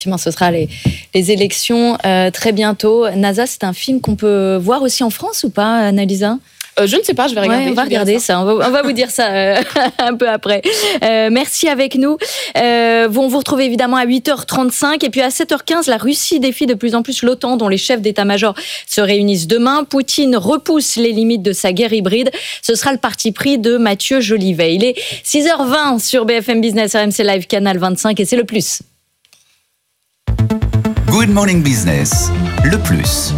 Ce sera les élections très bientôt. NASA, c'est un film qu'on peut voir aussi en France ou pas, Annalisa ? Je ne sais pas, je vais regarder. On va regarder ça. On va vous dire ça un peu après. Merci avec nous. On vous retrouve évidemment à 8h35 et puis à 7h15, la Russie défie de plus en plus l'OTAN dont les chefs d'état-major se réunissent demain. Poutine repousse les limites de sa guerre hybride. Ce sera le parti pris de Mathieu Jolivet. Il est 6h20 sur BFM Business, RMC Live, Canal 25 et c'est le plus. Good Morning Business, le plus.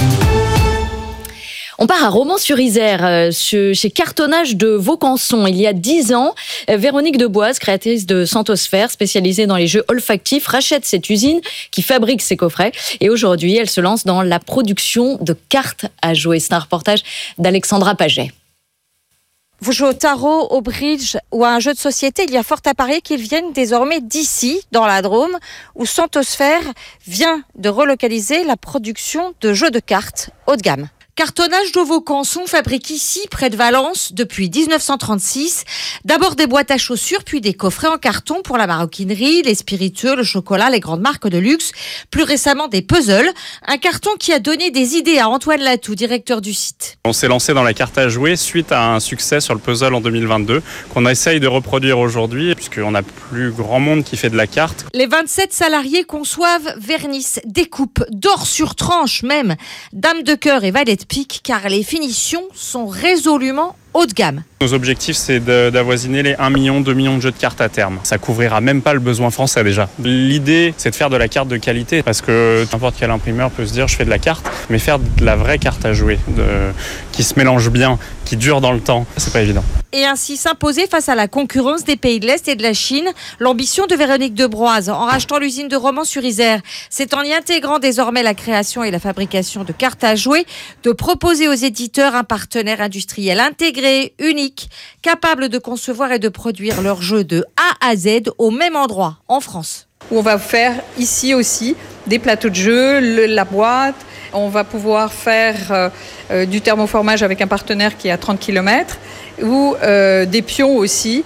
On part à Romans-sur-Isère, chez Cartonnage de Vaucanson. Il y a 10 ans, Véronique Deboise, créatrice de Santosphère, spécialisée dans les jeux olfactifs, rachète cette usine qui fabrique ces coffrets. Et aujourd'hui, elle se lance dans la production de cartes à jouer. C'est un reportage d'Alexandra Paget. Vous jouez au tarot, au bridge ou à un jeu de société, il y a fort à parier qu'ils viennent désormais d'ici, dans la Drôme, où Santosphère vient de relocaliser la production de jeux de cartes haut de gamme. Cartonnage de Vaucanson fabrique ici, près de Valence, depuis 1936. D'abord des boîtes à chaussures, puis des coffrets en carton pour la maroquinerie, les spiritueux, le chocolat, les grandes marques de luxe. Plus récemment, des puzzles. Un carton qui a donné des idées à Antoine Latou, directeur du site. On s'est lancé dans la carte à jouer suite à un succès sur le puzzle en 2022, qu'on essaye de reproduire aujourd'hui, puisqu'on n'a plus grand monde qui fait de la carte. Les 27 salariés conçoivent, vernissent, découpent, dorent sur tranche même, dame de cœur et valet de pique, car les finitions sont résolument haut de gamme. Nos objectifs, c'est d'avoisiner les 1 million, 2 millions de jeux de cartes à terme. Ça couvrira même pas le besoin français déjà. L'idée, c'est de faire de la carte de qualité, parce que n'importe quel imprimeur peut se dire je fais de la carte, mais faire de la vraie carte à jouer, qui se mélange bien, qui dure dans le temps, c'est pas évident. Et ainsi s'imposer face à la concurrence des pays de l'Est et de la Chine. L'ambition de Véronique Deboise, en rachetant l'usine de Romans-sur-Isère, c'est en y intégrant désormais la création et la fabrication de cartes à jouer, de proposer aux éditeurs un partenaire industriel intégré, unique, capable de concevoir et de produire leurs jeux de A à Z au même endroit, en France. Où on va faire ici aussi des plateaux de jeux, la boîte. On va pouvoir faire du thermoformage avec un partenaire qui est à 30 km ou des pions aussi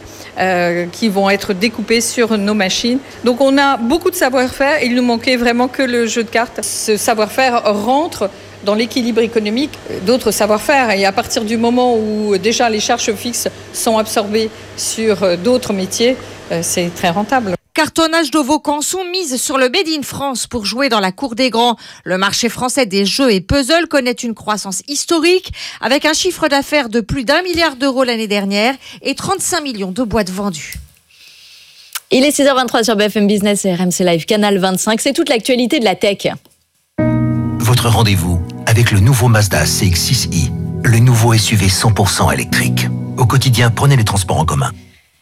qui vont être découpés sur nos machines. Donc on a beaucoup de savoir-faire. Il nous manquait vraiment que le jeu de cartes. Ce savoir-faire rentre dans l'équilibre économique d'autres savoir-faire. Et à partir du moment où déjà les charges fixes sont absorbées sur d'autres métiers, c'est très rentable. Cartonnage de Vaucanson mise sur le Made in France pour jouer dans la cour des grands. Le marché français des jeux et puzzles connaît une croissance historique avec un chiffre d'affaires de plus d'1 milliard d'euros l'année dernière et 35 millions de boîtes vendues. Il est 6h23 sur BFM Business et RMC Live, Canal 25. C'est toute l'actualité de la tech. Votre rendez-vous avec le nouveau Mazda CX-6i, le nouveau SUV 100% électrique. Au quotidien, prenez les transports en commun.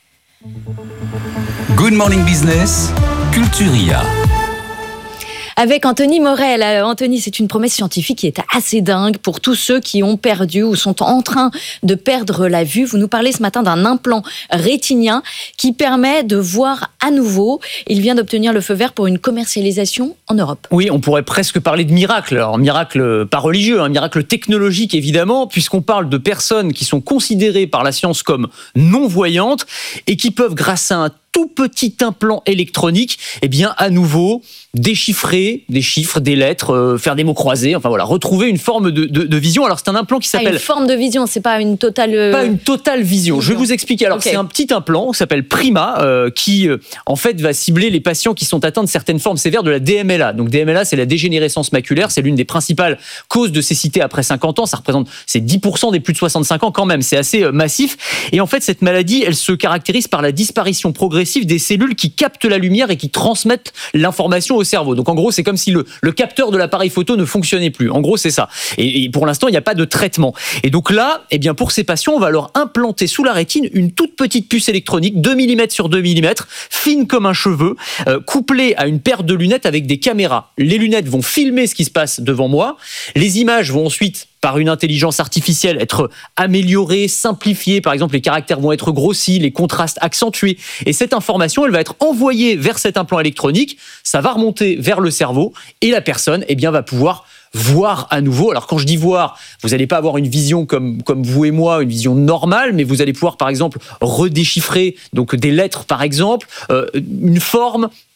Good Morning Business, Culturia. Avec Anthony Morel. Anthony, c'est une promesse scientifique qui est assez dingue pour tous ceux qui ont perdu ou sont en train de perdre la vue. Vous nous parlez ce matin d'un implant rétinien qui permet de voir à nouveau. Il vient d'obtenir le feu vert pour une commercialisation en Europe. Oui, on pourrait presque parler de miracle. Alors, miracle pas religieux, un miracle technologique évidemment, puisqu'on parle de personnes qui sont considérées par la science comme non-voyantes et qui peuvent, grâce à un tout petit implant électronique, eh bien, à nouveau, déchiffrer des chiffres, des lettres, faire des mots croisés, enfin voilà, retrouver une forme de vision. Alors, c'est un implant qui s'appelle... une forme de vision, c'est pas une totale... Pas une totale vision. Je vais vous expliquer. Alors, okay. C'est un petit implant qui s'appelle Prima, qui, en fait, va cibler les patients qui sont atteints de certaines formes sévères de la DMLA. Donc, DMLA, c'est la dégénérescence maculaire. C'est l'une des principales causes de cécité après 50 ans. Ça représente, c'est 10% des plus de 65 ans quand même. C'est assez massif. Et en fait, cette maladie, elle se caractérise par la disparition progressive des cellules qui captent la lumière et qui transmettent l'information au cerveau. Donc en gros, c'est comme si le capteur de l'appareil photo ne fonctionnait plus. En gros, c'est ça. Et pour l'instant, il n'y a pas de traitement. Et donc là, eh bien, pour ces patients, on va leur implanter sous la rétine une toute petite puce électronique, 2 mm sur 2 mm, fine comme un cheveu, couplée à une paire de lunettes avec des caméras. Les lunettes vont filmer ce qui se passe devant moi. Les images vont ensuite, par une intelligence artificielle, être améliorée, simplifiée. Par exemple, les caractères vont être grossis, les contrastes accentués. Et cette information, elle va être envoyée vers cet implant électronique. Ça va remonter vers le cerveau et la personne, eh bien, va pouvoir voir à nouveau. Alors, quand je dis voir, vous n'allez pas avoir une vision comme vous et moi, une vision normale, mais vous allez pouvoir, par exemple, redéchiffrer donc des lettres, par exemple, une forme,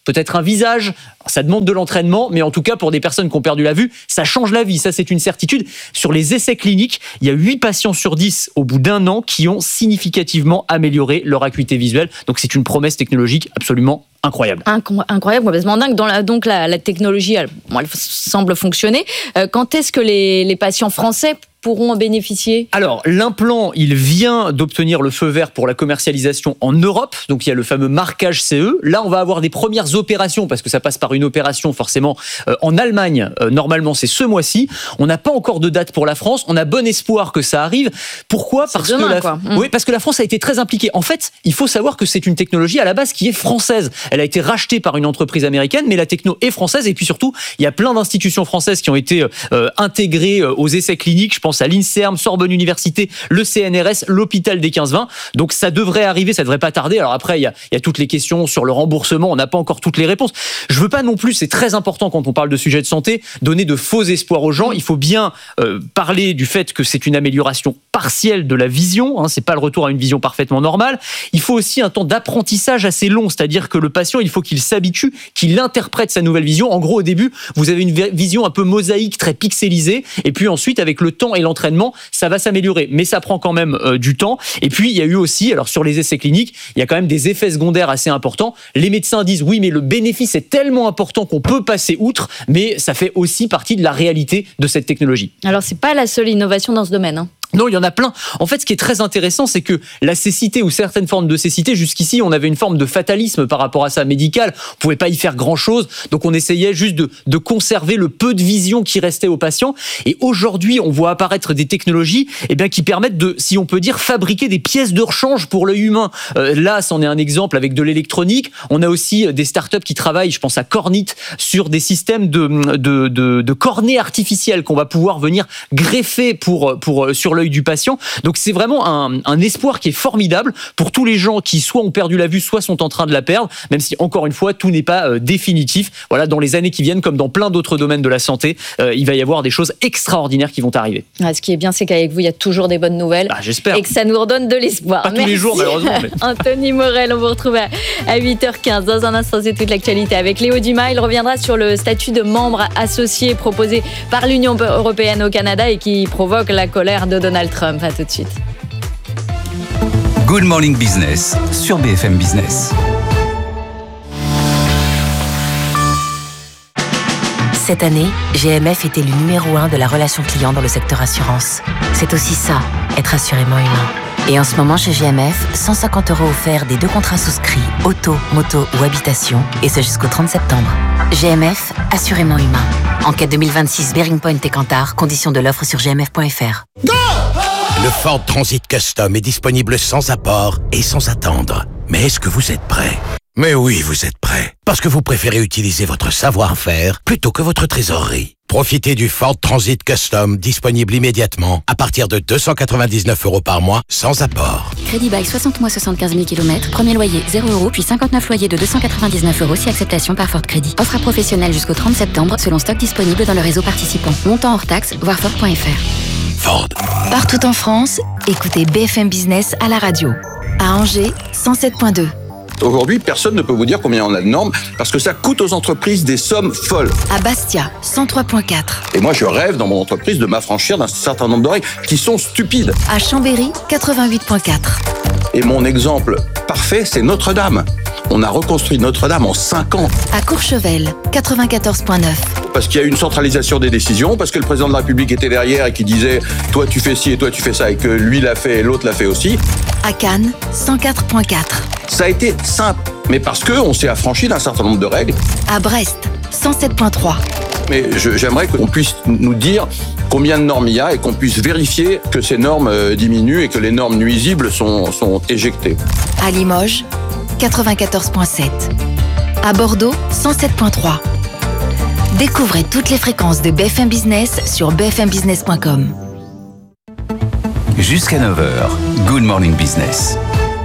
peut-être un visage. Ça demande de l'entraînement, mais en tout cas, pour des personnes qui ont perdu la vue, ça change la vie. Ça, c'est une certitude. Sur les essais cliniques, il y a 8 patients sur 10 au bout d'un an qui ont significativement amélioré leur acuité visuelle. Donc, c'est une promesse technologique absolument incroyable. Incroyable, complètement dingue. Donc la technologie, elle semble fonctionner. Quand est-ce que les patients français pourront en bénéficier ? Alors, l'implant, il vient d'obtenir le feu vert pour la commercialisation en Europe. Donc, il y a le fameux marquage CE. Là, on va avoir des premières opérations, parce que ça passe par une opération forcément en Allemagne. Normalement, c'est ce mois-ci. On n'a pas encore de date pour la France. On a bon espoir que ça arrive. Pourquoi ? Oui, parce que la France a été très impliquée. En fait, il faut savoir que c'est une technologie à la base qui est française. Elle a été rachetée par une entreprise américaine, mais la techno est française. Et puis surtout, il y a plein d'institutions françaises qui ont été intégrées aux essais cliniques. Je pense à l'INSERM, Sorbonne Université, le CNRS, l'hôpital des 15-20. Donc ça devrait arriver, ça devrait pas tarder. Alors après, il y a toutes les questions sur le remboursement. On n'a pas encore toutes les réponses. Je veux pas non plus, c'est très important quand on parle de sujets de santé, donner de faux espoirs aux gens. Il faut bien parler du fait que c'est une amélioration partielle de la vision. C'est pas le retour à une vision parfaitement normale. Il faut aussi un temps d'apprentissage assez long, c'est-à-dire que le patient, il faut qu'il s'habitue, qu'il interprète sa nouvelle vision. En gros, au début, vous avez une vision un peu mosaïque, très pixelisée, et puis ensuite, avec le temps et l'entraînement, ça va s'améliorer. Mais ça prend quand même du temps. Et puis, il y a eu aussi, alors sur les essais cliniques, il y a quand même des effets secondaires assez importants. Les médecins disent, oui, mais le bénéfice est tellement important qu'on peut passer outre, mais ça fait aussi partie de la réalité de cette technologie. Alors, c'est pas la seule innovation dans ce domaine, Non, il y en a plein. En fait, ce qui est très intéressant, c'est que la cécité ou certaines formes de cécité, jusqu'ici, on avait une forme de fatalisme par rapport à ça médical. On pouvait pas y faire grand-chose, donc on essayait juste de conserver le peu de vision qui restait aux patients. Et aujourd'hui, on voit apparaître des technologies, qui permettent de, si on peut dire, fabriquer des pièces de rechange pour l'œil humain. Là, c'en est un exemple avec de l'électronique. On a aussi des startups qui travaillent, je pense à Cornit, sur des systèmes de cornée artificielle qu'on va pouvoir venir greffer sur l'œil du patient. Donc c'est vraiment un espoir qui est formidable pour tous les gens qui soit ont perdu la vue, soit sont en train de la perdre, même si encore une fois tout n'est pas définitif. Voilà, dans les années qui viennent, comme dans plein d'autres domaines de la santé, il va y avoir des choses extraordinaires qui vont arriver. Ce qui est bien, c'est qu'avec vous, il y a toujours des bonnes nouvelles. J'espère. Et que ça nous redonne de l'espoir. Pas tous les jours, malheureusement. Mais... Anthony Morel, on vous retrouve à 8h15. Dans un instant, c'est toute l'actualité avec Léo Dumas. Il reviendra sur le statut de membre associé proposé par l'Union européenne au Canada et qui provoque la colère de Donald Trump. À tout de suite. Good Morning Business sur BFM Business. Cette année, GMF est élu numéro 1 de la relation client dans le secteur assurance. C'est aussi ça, être assurément humain. Et en ce moment, chez GMF, 150 € offerts des 2 contrats souscrits, auto, moto ou habitation, et ce jusqu'au 30 septembre. GMF, assurément humain. Enquête 2026 Bearing Point et Kantar, conditions de l'offre sur gmf.fr. Le Ford Transit Custom est disponible sans apport et sans attendre. Mais est-ce que vous êtes prêt ? Mais oui, vous êtes prêt. Parce que vous préférez utiliser votre savoir-faire plutôt que votre trésorerie. Profitez du Ford Transit Custom disponible immédiatement à partir de 299 € par mois sans apport. Crédit bail 60 mois 75 000 km, premier loyer 0 €, puis 59 loyers de 299 € si acceptation par Ford Crédit. Offre à professionnels jusqu'au 30 septembre selon stock disponible dans le réseau participant. Montant hors taxe, voir Ford.fr. Ford. Partout en France, écoutez BFM Business à la radio. À Angers, 107.2. Aujourd'hui, personne ne peut vous dire combien on a de normes parce que ça coûte aux entreprises des sommes folles. À Bastia, 103.4. Et moi, je rêve dans mon entreprise de m'affranchir d'un certain nombre de règles qui sont stupides. À Chambéry, 88.4. Et mon exemple parfait, c'est Notre-Dame. On a reconstruit Notre-Dame en 5 ans. À Courchevel, 94.9. Parce qu'il y a eu une centralisation des décisions, parce que le président de la République était derrière et qui disait « toi tu fais ci et toi tu fais ça » et que lui l'a fait et l'autre l'a fait aussi. À Cannes, 104.4. Ça a été simple, mais parce qu'on s'est affranchi d'un certain nombre de règles. À Brest, 107.3. Mais j'aimerais qu'on puisse nous dire combien de normes il y a et qu'on puisse vérifier que ces normes diminuent et que les normes nuisibles sont éjectées. À Limoges, 94.7. À Bordeaux, 107.3. Découvrez toutes les fréquences de BFM Business sur bfmbusiness.com. Jusqu'à 9h, Good Morning Business.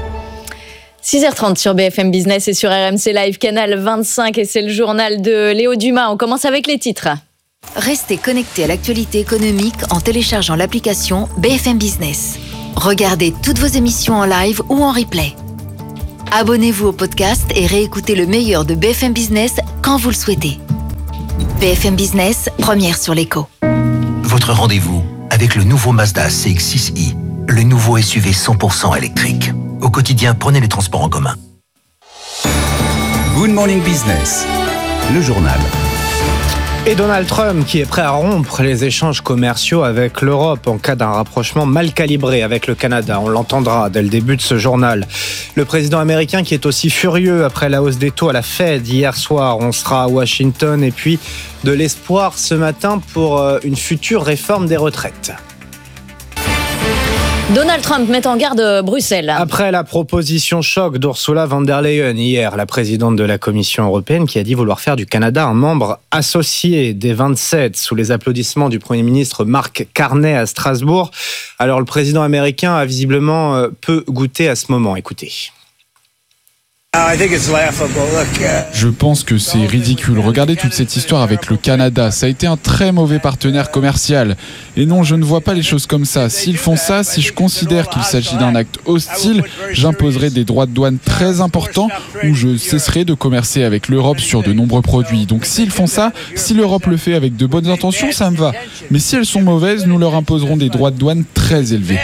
6h30 sur BFM Business et sur RMC Live, canal 25, et c'est le journal de Léo Dumas. On commence avec les titres. Restez connectés à l'actualité économique en téléchargeant l'application BFM Business. Regardez toutes vos émissions en live ou en replay. Abonnez-vous au podcast et réécoutez le meilleur de BFM Business quand vous le souhaitez. BFM Business, première sur l'écho. Votre rendez-vous avec le nouveau Mazda CX-6i, le nouveau SUV 100% électrique. Au quotidien, prenez les transports en commun. Good Morning Business, le journal. Et Donald Trump qui est prêt à rompre les échanges commerciaux avec l'Europe en cas d'un rapprochement mal calibré avec le Canada. On l'entendra dès le début de ce journal. Le président américain qui est aussi furieux après la hausse des taux à la Fed hier soir. On sera à Washington et puis de l'espoir ce matin pour une future réforme des retraites. Donald Trump met en garde Bruxelles. Après la proposition choc d'Ursula von der Leyen hier, la présidente de la Commission européenne qui a dit vouloir faire du Canada un membre associé des 27 sous les applaudissements du Premier ministre Mark Carney à Strasbourg. Alors le président américain a visiblement peu goûté à ce moment. Écoutez. Je pense que c'est ridicule. Regardez toute cette histoire avec le Canada. Ça a été un très mauvais partenaire commercial. Et non, je ne vois pas les choses comme ça. S'ils font ça, si je considère qu'il s'agit d'un acte hostile, j'imposerai des droits de douane très importants ou je cesserai de commercer avec l'Europe sur de nombreux produits. Donc s'ils font ça, si l'Europe le fait avec de bonnes intentions, ça me va. Mais si elles sont mauvaises, nous leur imposerons des droits de douane très élevés.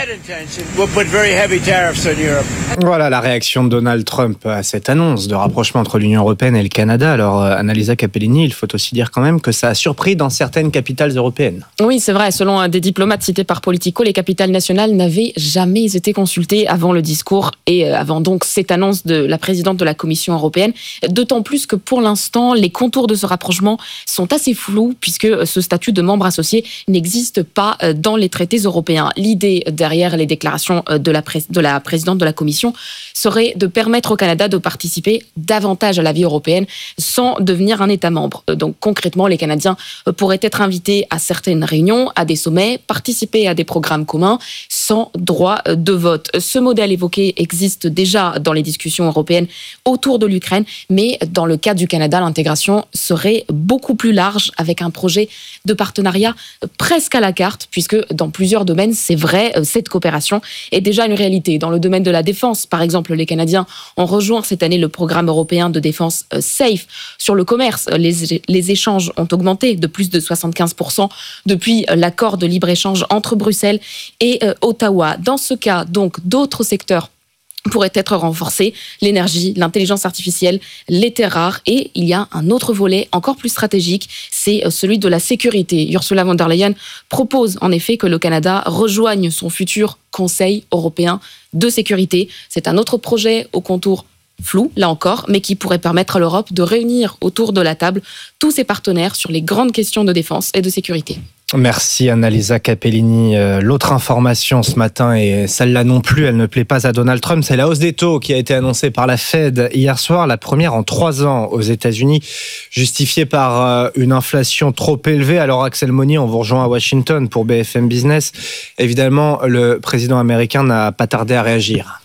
Voilà la réaction de Donald Trump à cette annonce de rapprochement entre l'Union européenne et le Canada. Alors, Annalisa Capellini, il faut aussi dire quand même que ça a surpris dans certaines capitales européennes. Oui, c'est vrai. Selon des diplomates cités par Politico, les capitales nationales n'avaient jamais été consultées avant le discours et avant donc cette annonce de la présidente de la Commission européenne. D'autant plus que pour l'instant, les contours de ce rapprochement sont assez flous puisque ce statut de membre associé n'existe pas dans les traités européens. L'idée derrière les déclarations de la présidente de la Commission serait de permettre au Canada de participer davantage à la vie européenne sans devenir un État membre. Donc concrètement, les Canadiens pourraient être invités à certaines réunions, à des sommets, participer à des programmes communs sans droit de vote. Ce modèle évoqué existe déjà dans les discussions européennes autour de l'Ukraine, mais dans le cas du Canada, l'intégration serait beaucoup plus large avec un projet de partenariat presque à la carte, puisque dans plusieurs domaines, c'est vrai, cette coopération est déjà une réalité. Dans le domaine de la défense, par exemple, les Canadiens ont rejoint cette année le programme européen de défense SAFE. Sur le commerce, les échanges ont augmenté de plus de 75% depuis l'accord de libre-échange entre Bruxelles et Ottawa. Dans ce cas, donc, d'autres secteurs pourraient être renforcés, l'énergie, l'intelligence artificielle, les terres rares, et il y a un autre volet encore plus stratégique, c'est celui de la sécurité. Ursula von der Leyen propose en effet que le Canada rejoigne son futur Conseil européen de sécurité. C'est un autre projet au contour flou, là encore, mais qui pourrait permettre à l'Europe de réunir autour de la table tous ses partenaires sur les grandes questions de défense et de sécurité. Merci Annalisa Capellini. L'autre information ce matin, et celle-là non plus, elle ne plaît pas à Donald Trump, c'est la hausse des taux qui a été annoncée par la Fed hier soir, la première en 3 ans aux États-Unis, justifiée par une inflation trop élevée. Alors Axel Monnier, on vous rejoint à Washington pour BFM Business. Évidemment, le président américain n'a pas tardé à réagir.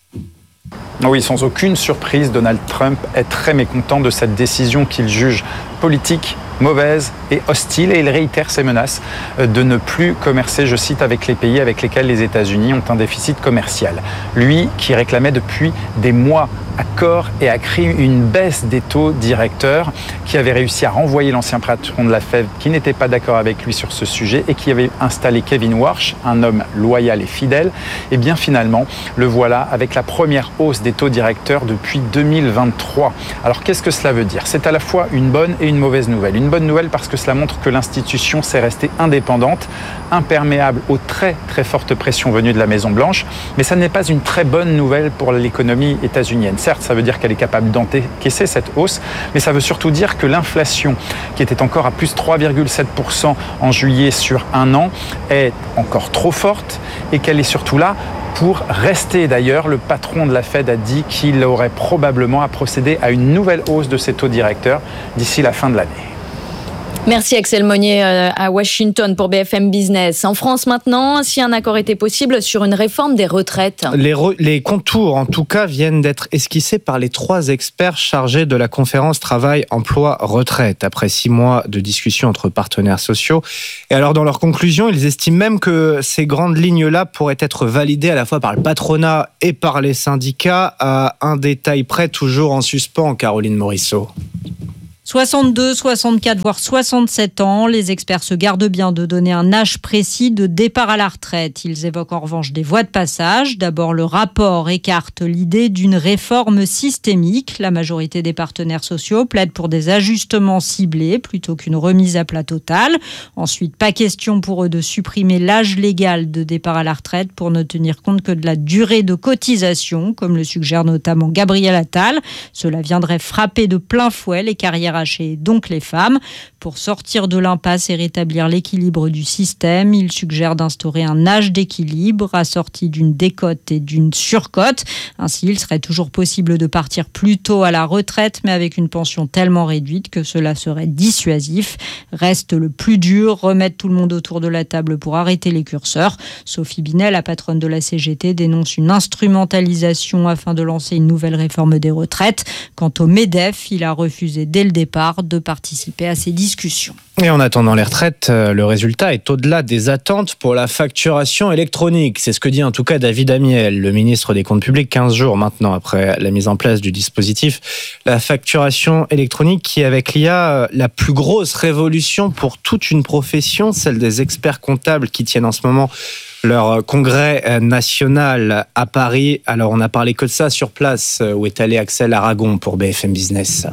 Oui, sans aucune surprise, Donald Trump est très mécontent de cette décision qu'il juge politique, mauvaise et hostile, et il réitère ses menaces de ne plus commercer, je cite, avec les pays avec lesquels les États-Unis ont un déficit commercial. Lui qui réclamait depuis des mois à corps et à cri une baisse des taux directeurs, qui avait réussi à renvoyer l'ancien patron de la Fed qui n'était pas d'accord avec lui sur ce sujet et qui avait installé Kevin Warsh, un homme loyal et fidèle. Et bien finalement, le voilà avec la première hausse des taux directeurs depuis 2023. Alors qu'est-ce que cela veut dire ? C'est à la fois une bonne et une mauvaise nouvelle. Une bonne nouvelle parce que cela montre que l'institution s'est restée indépendante, imperméable aux très très fortes pressions venues de la Maison-Blanche, mais ça n'est pas une très bonne nouvelle pour l'économie états-unienne. Certes, ça veut dire qu'elle est capable d'encaisser cette hausse, mais ça veut surtout dire que l'inflation, qui était encore à plus 3,7% en juillet sur un an, est encore trop forte et qu'elle est surtout là pour rester. D'ailleurs, le patron de la Fed a dit qu'il aurait probablement à procéder à une nouvelle hausse de ses taux directeurs d'ici la fin de l'année. Merci Axel Monnier à Washington pour BFM Business. En France maintenant, si un accord était possible sur une réforme des retraites. Les contours, en tout cas, viennent d'être esquissés par les 3 experts chargés de la conférence Travail, Emploi, Retraite, après 6 mois de discussion entre partenaires sociaux. Et alors, dans leurs conclusions, ils estiment même que ces grandes lignes-là pourraient être validées à la fois par le patronat et par les syndicats, à un détail près, toujours en suspens, Caroline Morisseau. 62, 64, voire 67 ans. Les experts se gardent bien de donner un âge précis de départ à la retraite. Ils évoquent en revanche des voies de passage. D'abord, le rapport écarte l'idée d'une réforme systémique. La majorité des partenaires sociaux plaident pour des ajustements ciblés plutôt qu'une remise à plat totale. Ensuite, pas question pour eux de supprimer l'âge légal de départ à la retraite pour ne tenir compte que de la durée de cotisation, comme le suggère notamment Gabriel Attal. Cela viendrait frapper de plein fouet les carrières hachées, donc les femmes. Pour sortir de l'impasse et rétablir l'équilibre du système, il suggère d'instaurer un âge d'équilibre assorti d'une décote et d'une surcote. Ainsi, il serait toujours possible de partir plus tôt à la retraite, mais avec une pension tellement réduite que cela serait dissuasif. Reste le plus dur, remettre tout le monde autour de la table pour arrêter les curseurs. Sophie Binet, la patronne de la CGT, dénonce une instrumentalisation afin de lancer une nouvelle réforme des retraites. Quant au MEDEF, il a refusé dès le départ de participer à ces discussions. Et en attendant les retraites, le résultat est au-delà des attentes pour la facturation électronique. C'est ce que dit en tout cas David Amiel, le ministre des Comptes publics, 15 jours maintenant après la mise en place du dispositif. La facturation électronique qui est avec l'IA la plus grosse révolution pour toute une profession, celle des experts comptables qui tiennent en ce moment leur congrès national à Paris. Alors on n'a parlé que de ça sur place où est allé Axel Aragon pour BFM Business.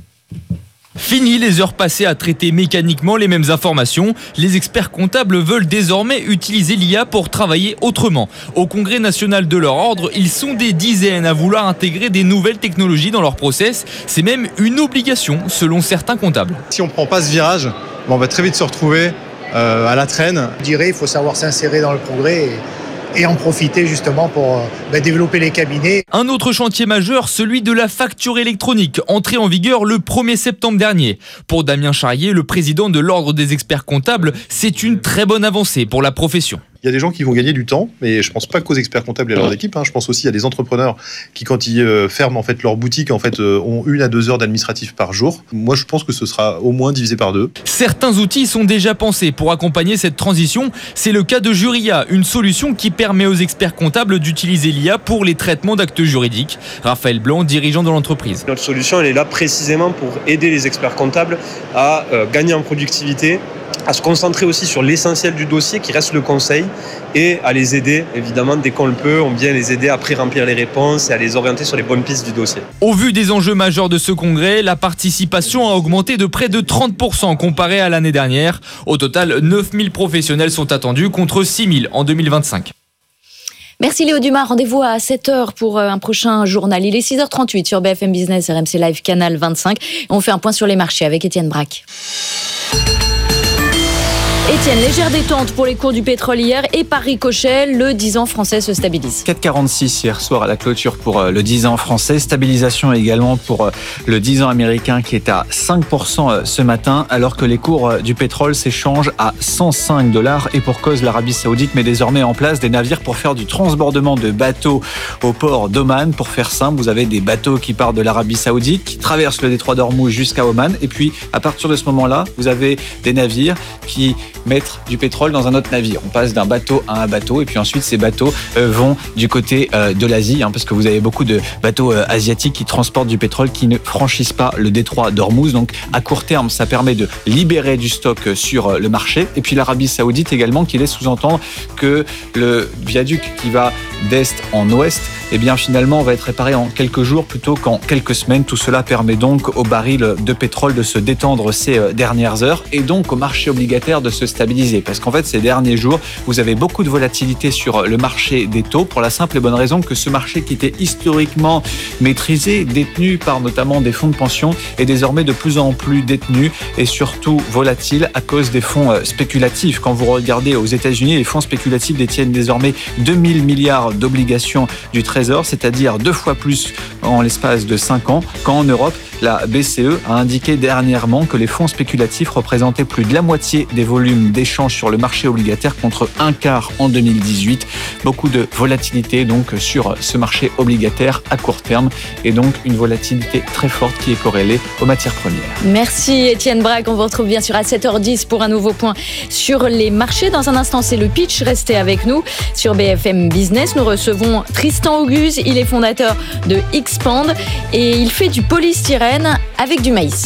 Fini les heures passées à traiter mécaniquement les mêmes informations. Les experts comptables veulent désormais utiliser l'IA pour travailler autrement. Au Congrès national de leur ordre, ils sont des dizaines à vouloir intégrer des nouvelles technologies dans leur process. C'est même une obligation selon certains comptables. Si on ne prend pas ce virage, on va très vite se retrouver à la traîne. Je dirais qu'il faut savoir s'insérer dans le progrès et en profiter justement pour développer les cabinets. Un autre chantier majeur, celui de la facture électronique, entrée en vigueur le 1er septembre dernier. Pour Damien Charrier, le président de l'Ordre des experts comptables, c'est une très bonne avancée pour la profession. Il y a des gens qui vont gagner du temps, mais je ne pense pas qu'aux experts comptables et à leurs équipes. Je pense aussi à des entrepreneurs qui, quand ils ferment en fait leur boutique, ont 1 à 2 heures d'administratif par jour. Moi, je pense que ce sera au moins divisé par 2. Certains outils sont déjà pensés pour accompagner cette transition. C'est le cas de Juria, une solution qui permet aux experts comptables d'utiliser l'IA pour les traitements d'actes juridiques. Raphaël Blanc, dirigeant de l'entreprise. Notre solution, elle est là précisément pour aider les experts comptables à gagner en productivité, à se concentrer aussi sur l'essentiel du dossier qui reste le conseil et à les aider, évidemment, dès qu'on le peut, on vient les aider à pré-remplir les réponses et à les orienter sur les bonnes pistes du dossier. Au vu des enjeux majeurs de ce congrès, la participation a augmenté de près de 30% comparé à l'année dernière. Au total, 9000 professionnels sont attendus contre 6000 en 2025. Merci Léo Dumas, rendez-vous à 7h pour un prochain journal. Il est 6h38 sur BFM Business, RMC Live, Canal 25. On fait un point sur les marchés avec Étienne Braque. Étienne, légère détente pour les cours du pétrole hier et par ricochet, le 10 ans français se stabilise. 4,46 hier soir à la clôture pour le 10 ans français. Stabilisation également pour le 10 ans américain qui est à 5% ce matin alors que les cours du pétrole s'échangent à $105. Et pour cause, l'Arabie Saoudite met désormais en place des navires pour faire du transbordement de bateaux au port d'Oman. Pour faire simple, vous avez des bateaux qui partent de l'Arabie Saoudite, qui traversent le détroit d'Ormuz jusqu'à Oman. Et puis, à partir de ce moment-là, vous avez des navires qui mettre du pétrole dans un autre navire. On passe d'un bateau à un bateau et puis ensuite ces bateaux vont du côté de l'Asie parce que vous avez beaucoup de bateaux asiatiques qui transportent du pétrole qui ne franchissent pas le détroit d'Ormuz. Donc à court terme, ça permet de libérer du stock sur le marché. Et puis l'Arabie Saoudite également qui laisse sous-entendre que le viaduc qui va d'est en ouest, eh bien finalement va être réparé en quelques jours plutôt qu'en quelques semaines. Tout cela permet donc au baril de pétrole de se détendre ces dernières heures et donc au marché obligataire de se stabiliser. Parce qu'en fait, ces derniers jours, vous avez beaucoup de volatilité sur le marché des taux pour la simple et bonne raison que ce marché qui était historiquement maîtrisé, détenu par notamment des fonds de pension, est désormais de plus en plus détenu et surtout volatile à cause des fonds spéculatifs. Quand vous regardez aux États-Unis, les fonds spéculatifs détiennent désormais 2000 milliards d'obligations du Trésor, c'est-à-dire 2 fois plus en l'espace de 5 ans, qu'en Europe, La BCE a indiqué dernièrement que les fonds spéculatifs représentaient plus de la moitié des volumes d'échanges sur le marché obligataire contre un quart en 2018. Beaucoup de volatilité donc sur ce marché obligataire à court terme et donc une volatilité très forte qui est corrélée aux matières premières. Merci Étienne Braque, on vous retrouve bien sûr à 7h10 pour un nouveau point sur les marchés. Dans un instant, c'est le pitch, restez avec nous sur BFM Business. Nous recevons Tristan Auguste, il est fondateur de Xpand et il fait du polystyrène avec du maïs.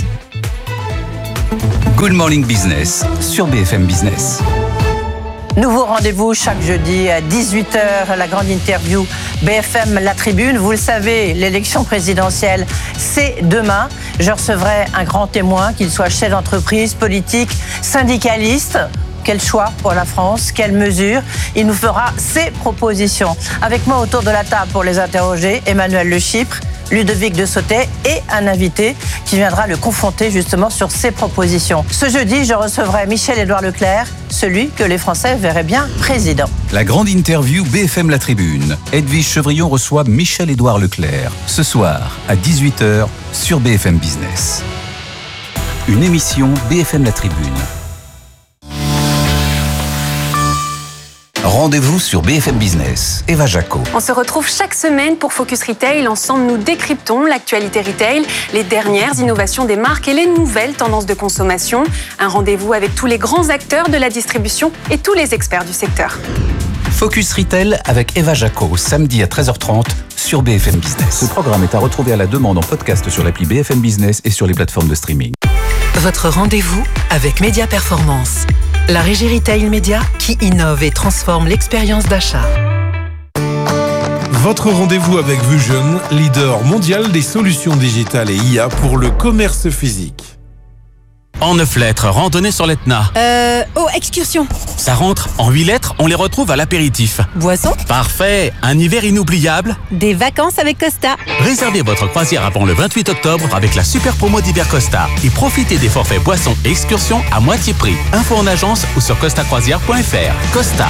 Good Morning Business sur BFM Business. Nouveau rendez-vous chaque jeudi à 18h, la grande interview BFM La Tribune. Vous le savez, l'élection présidentielle, c'est demain. Je recevrai un grand témoin, qu'il soit chef d'entreprise, politique, syndicaliste. Quel choix pour la France? Quelles mesures? Il nous fera ses propositions. Avec moi autour de la table pour les interroger, Emmanuel Le Chypre, Ludovic de Sautet et un invité qui viendra le confronter justement sur ses propositions. Ce jeudi, je recevrai Michel-Édouard Leclerc, celui que les Français verraient bien président. La grande interview BFM La Tribune. Edwige Chevrillon reçoit Michel-Édouard Leclerc ce soir à 18h sur BFM Business. Une émission BFM La Tribune. Rendez-vous sur BFM Business. Eva Jaco. On se retrouve chaque semaine pour Focus Retail. Ensemble, nous décryptons l'actualité retail, les dernières innovations des marques et les nouvelles tendances de consommation. Un rendez-vous avec tous les grands acteurs de la distribution et tous les experts du secteur. Focus Retail avec Eva Jaco, samedi à 13h30 sur BFM Business. Ce programme est à retrouver à la demande en podcast sur l'appli BFM Business et sur les plateformes de streaming. Votre rendez-vous avec Média Performance, la régie retail média qui innove et transforme l'expérience d'achat. Votre rendez-vous avec Vusion, leader mondial des solutions digitales et IA pour le commerce physique. En 9 lettres, randonnée sur l'Etna. Excursion. Ça rentre. En 8 lettres, on les retrouve à l'apéritif. Boisson. Parfait. Un hiver inoubliable. Des vacances avec Costa. Réservez votre croisière avant le 28 octobre avec la super promo d'hiver Costa et profitez des forfaits boissons et excursions à moitié prix. Info en agence ou sur costacroisière.fr. Costa.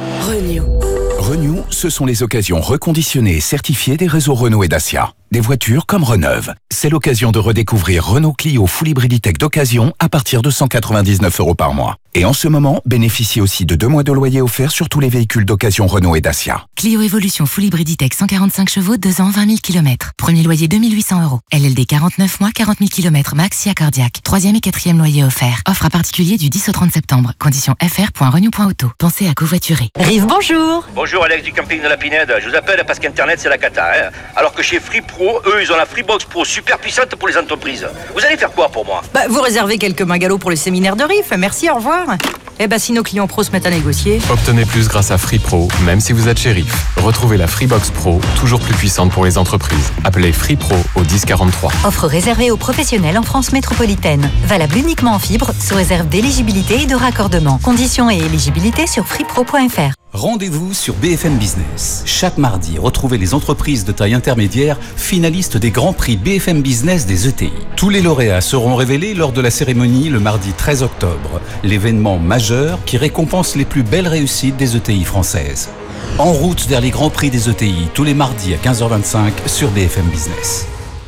Renew, ce sont les occasions reconditionnées et certifiées des réseaux Renault et Dacia. Des voitures comme Reneuve. C'est l'occasion de redécouvrir Renault Clio Full Hybrid Tech d'occasion à partir de 199 € par mois. Et en ce moment, bénéficiez aussi de 2 mois de loyer offert sur tous les véhicules d'occasion Renault et Dacia. Clio Evolution Full Hybrid Tech 145 chevaux, 2 ans, 20 000 km. Premier loyer 2 800 €. LLD 49 mois, 40 000 km max, SIA cardiaque. 3e et 4e loyer offert. Offre à particulier du 10 au 30 septembre. Conditions fr.renew.auto. Pensez à covoiturer. Rive, bonjour. Bonjour Alex du camping de la Pinède. Je vous appelle parce qu'Internet c'est la cata. Alors que chez Free Pro, eux ils ont la Freebox Pro super puissante pour les entreprises. Vous allez faire quoi pour moi? Vous réservez quelques magalos pour le séminaire de RIF. Merci, au revoir. Si nos clients pros se mettent à négocier. Obtenez plus grâce à Free Pro, même si vous êtes chez RIF. Retrouvez la Freebox Pro, toujours plus puissante pour les entreprises. Appelez Free Pro au 1043. Offre réservée aux professionnels en France métropolitaine. Valable uniquement en fibre, sous réserve d'éligibilité et de raccordement. Conditions et éligibilité sur freepro.fr. Rendez-vous sur BFM Business. Chaque mardi, retrouvez les entreprises de taille intermédiaire finalistes des grands prix BFM Business des ETI. Tous les lauréats seront révélés lors de la cérémonie le mardi 13 octobre, l'événement majeur qui récompense les plus belles réussites des ETI françaises. En route vers les grands prix des ETI, tous les mardis à 15h25 sur BFM Business.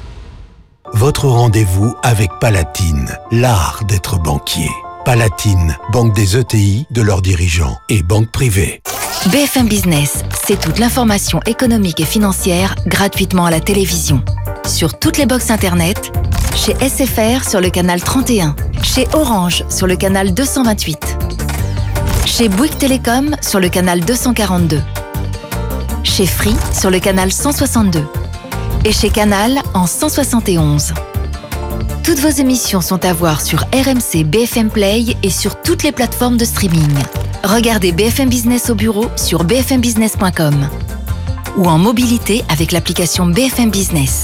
Votre rendez-vous avec Palatine, l'art d'être banquier. Palatine, banque des ETI, de leurs dirigeants et banque privée. BFM Business, c'est toute l'information économique et financière gratuitement à la télévision. Sur toutes les box internet, chez SFR sur le canal 31, chez Orange sur le canal 228, chez Bouygues Télécom sur le canal 242, chez Free sur le canal 162 et chez Canal en 171. Toutes vos émissions sont à voir sur RMC BFM Play et sur toutes les plateformes de streaming. Regardez BFM Business au bureau sur bfmbusiness.com ou en mobilité avec l'application BFM Business.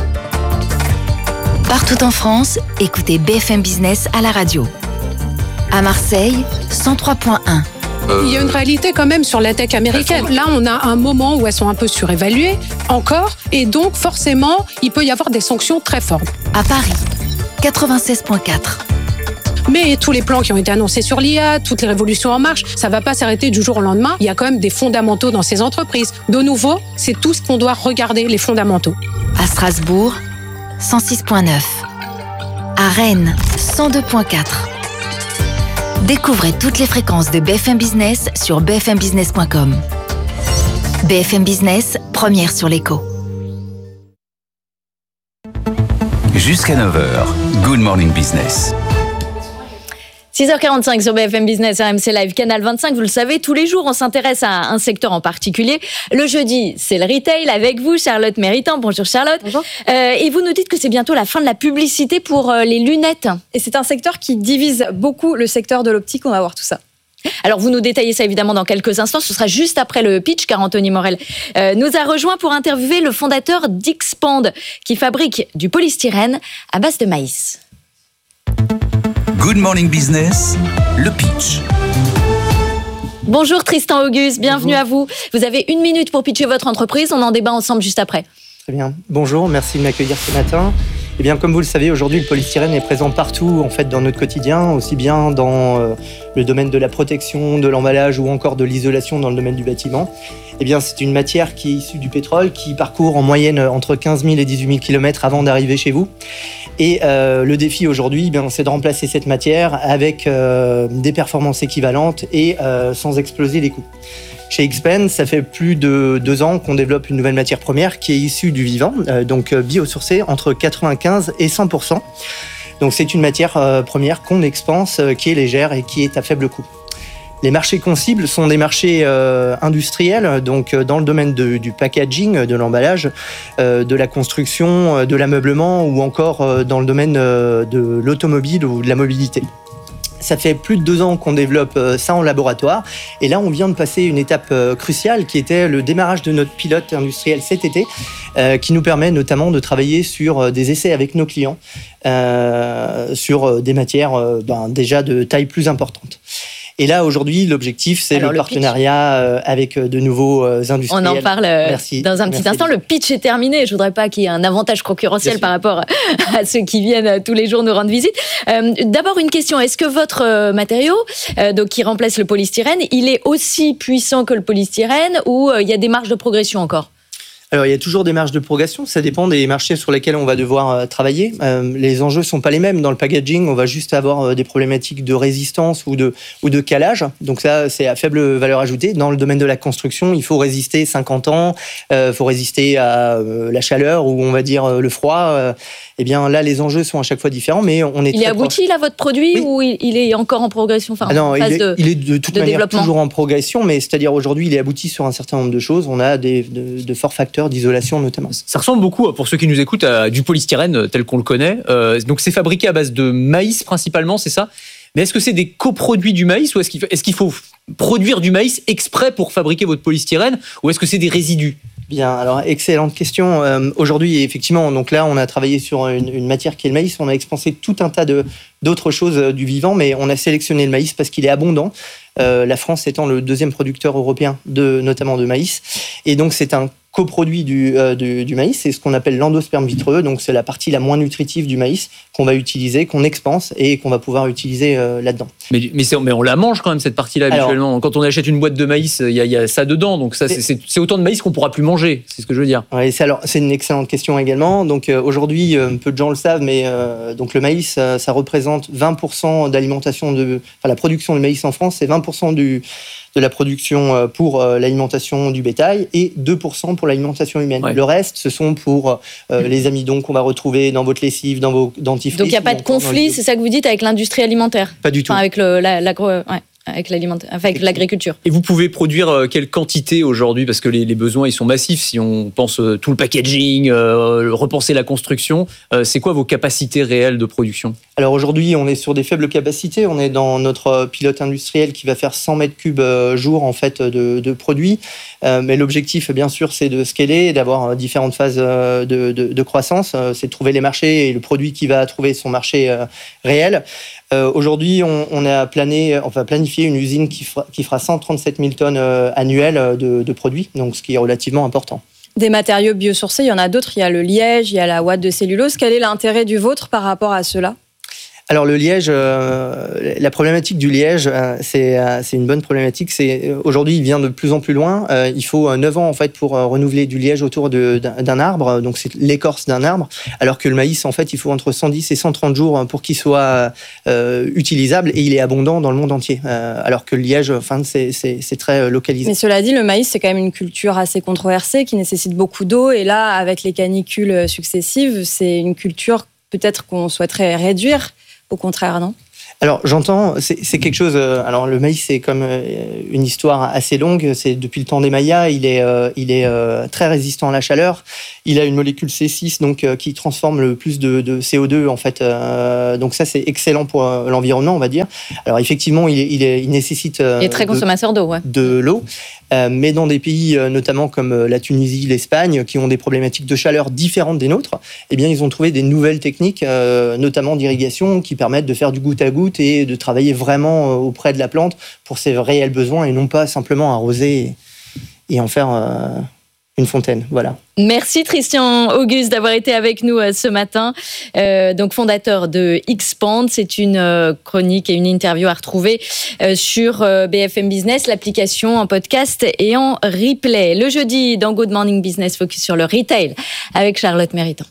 Partout en France, écoutez BFM Business à la radio. À Marseille, 103.1. Il y a une réalité quand même sur la tech américaine. Là, on a un moment où elles sont un peu surévaluées, encore, et donc forcément, il peut y avoir des sanctions très fortes. À Paris, 96.4. Mais tous les plans qui ont été annoncés sur l'IA, toutes les révolutions en marche, ça ne va pas s'arrêter du jour au lendemain. Il y a quand même des fondamentaux dans ces entreprises. De nouveau, c'est tout ce qu'on doit regarder, les fondamentaux. À Strasbourg, 106.9. À Rennes, 102.4. Découvrez toutes les fréquences de BFM Business sur bfmbusiness.com. BFM Business, première sur l'écho. Jusqu'à 9h, Good Morning Business. 6h45 sur BFM Business, RMC Live, Canal 25. Vous le savez, tous les jours, on s'intéresse à un secteur en particulier. Le jeudi, c'est le retail avec vous, Charlotte Méritant. Bonjour Charlotte. Bonjour. Et vous nous dites que c'est bientôt la fin de la publicité pour les lunettes. Et c'est un secteur qui divise beaucoup le secteur de l'optique. On va voir tout ça. Alors, vous nous détaillez ça évidemment dans quelques instants. Ce sera juste après le pitch, car Anthony Morel nous a rejoint pour interviewer le fondateur d'Xpand, qui fabrique du polystyrène à base de maïs. Good Morning Business, le pitch. Bonjour Tristan Auguste, bienvenue à vous. Vous avez 1 minute pour pitcher votre entreprise. On en débat ensemble juste après. Très bien. Bonjour, merci de m'accueillir ce matin. Eh bien, comme vous le savez, aujourd'hui, le polystyrène est présent partout, en fait, dans notre quotidien, aussi bien dans le domaine de la protection, de l'emballage ou encore de l'isolation dans le domaine du bâtiment. Eh bien, c'est une matière qui est issue du pétrole, qui parcourt en moyenne entre 15 000 et 18 000 km avant d'arriver chez vous. Et le défi aujourd'hui, eh bien, c'est de remplacer cette matière avec des performances équivalentes et sans exploser les coûts. Chez Xpand, ça fait plus de 2 ans qu'on développe une nouvelle matière première qui est issue du vivant, donc biosourcée entre 95 et 100%. Donc c'est une matière première qu'on expanse, qui est légère et qui est à faible coût. Les marchés qu'on cible sont des marchés industriels, donc dans le domaine du packaging, de l'emballage, de la construction, de l'ameublement ou encore dans le domaine de l'automobile ou de la mobilité. Ça fait plus de 2 ans qu'on développe ça en laboratoire. Et là, on vient de passer une étape cruciale qui était le démarrage de notre pilote industriel cet été, qui nous permet notamment de travailler sur des essais avec nos clients, sur des matières déjà de taille plus importante. Et là, aujourd'hui, l'objectif, c'est le partenariat avec de nouveaux industriels. On en parle dans un petit instant. Le pitch est terminé. Je ne voudrais pas qu'il y ait un avantage concurrentiel par rapport à ceux qui viennent tous les jours nous rendre visite. D'abord, une question. Est-ce que votre matériau, donc qui remplace le polystyrène, il est aussi puissant que le polystyrène ou il y a des marges de progression encore ? Alors, il y a toujours des marges de progression. Ça dépend des marchés sur lesquels on va devoir travailler. Les enjeux sont pas les mêmes. Dans le packaging, on va juste avoir des problématiques de résistance ou de calage. Donc ça, c'est à faible valeur ajoutée. Dans le domaine de la construction, il faut résister 50 ans. Il faut résister à la chaleur ou on va dire le froid. Eh bien, là, les enjeux sont à chaque fois différents, mais on est. Il est abouti là votre produit ou il est encore en progression, non, il est de toute manière toujours en progression, mais c'est-à-dire aujourd'hui, il est abouti sur un certain nombre de choses. On a de forts facteurs d'isolation notamment. Ça ressemble beaucoup, pour ceux qui nous écoutent, à du polystyrène tel qu'on le connaît. Donc c'est fabriqué à base de maïs principalement, c'est ça ? Mais est-ce que c'est des coproduits du maïs ou est-ce qu'il faut produire du maïs exprès pour fabriquer votre polystyrène ou est-ce que c'est des résidus ? Bien, alors excellente question. Aujourd'hui, effectivement, donc là, on a travaillé sur une matière qui est le maïs. On a expansé tout un tas d'autres choses du vivant, mais on a sélectionné le maïs parce qu'il est abondant. La France étant le 2e producteur européen notamment de maïs, et donc c'est un coproduit du maïs, c'est ce qu'on appelle l'endosperme vitreux, donc c'est la partie la moins nutritive du maïs qu'on va utiliser, qu'on expanse et qu'on va pouvoir utiliser là-dedans. Mais on la mange quand même cette partie-là habituellement. Quand on achète une boîte de maïs, il y a ça dedans, donc ça c'est autant de maïs qu'on pourra plus manger, c'est ce que je veux dire. Ouais, c'est une excellente question également. Donc aujourd'hui, peu de gens le savent, mais donc le maïs, ça représente 20% d'alimentation la production de maïs en France, c'est 20% de la production pour l'alimentation du bétail et 2% pour l'alimentation humaine. Ouais. Le reste, ce sont pour les amidons qu'on va retrouver dans votre lessive, dans vos dentifrices. Donc il n'y a pas de conflit, c'est ça que vous dites, avec l'industrie alimentaire ? Pas du tout. Avec avec l'agriculture. Et vous pouvez produire quelle quantité aujourd'hui ? Parce que les besoins, ils sont massifs. Si on pense tout le packaging, repenser la construction, c'est quoi vos capacités réelles de production ? Alors aujourd'hui, on est sur des faibles capacités. On est dans notre pilote industriel qui va faire 100 mètres cubes jour en fait, de produits. Mais l'objectif, bien sûr, c'est de scaler, d'avoir différentes phases de croissance. C'est de trouver les marchés et le produit qui va trouver son marché réel. Aujourd'hui, on a planifié une usine qui fera 137 000 tonnes annuelles de produits, donc ce qui est relativement important. Des matériaux biosourcés, il y en a d'autres. Il y a le liège, il y a la ouate de cellulose. Quel est l'intérêt du vôtre par rapport à ceux-là ? Alors le liège, la problématique du liège, c'est une bonne problématique. Aujourd'hui, il vient de plus en plus loin. Il faut 9 ans en fait pour renouveler du liège autour d'un arbre. Donc c'est l'écorce d'un arbre. Alors que le maïs, en fait, il faut entre 110 et 130 jours pour qu'il soit utilisable, et il est abondant dans le monde entier. Alors que le liège, c'est très localisé. Mais cela dit, le maïs, c'est quand même une culture assez controversée qui nécessite beaucoup d'eau. Et là, avec les canicules successives, c'est une culture peut-être qu'on souhaiterait réduire. Au contraire, non ? Alors j'entends, c'est quelque chose. Alors le maïs, c'est comme une histoire assez longue. C'est depuis le temps des Mayas. Il est très résistant à la chaleur. Il a une molécule C6 donc qui transforme le plus de CO2 en fait. Donc ça c'est excellent pour l'environnement, on va dire. Alors effectivement, il nécessite. Il est très consommateur d'eau, ouais. De l'eau. Mais dans des pays notamment comme la Tunisie, l'Espagne, qui ont des problématiques de chaleur différentes des nôtres, eh bien ils ont trouvé des nouvelles techniques, notamment d'irrigation, qui permettent de faire du goutte à goutte et de travailler vraiment auprès de la plante pour ses réels besoins et non pas simplement arroser et en faire une fontaine. Voilà. Merci Christian Auguste d'avoir été avec nous ce matin. Donc fondateur de Xpand, c'est une chronique et une interview à retrouver sur BFM Business, l'application en podcast et en replay. Le jeudi, dans Good Morning Business, focus sur le retail avec Charlotte Méritant.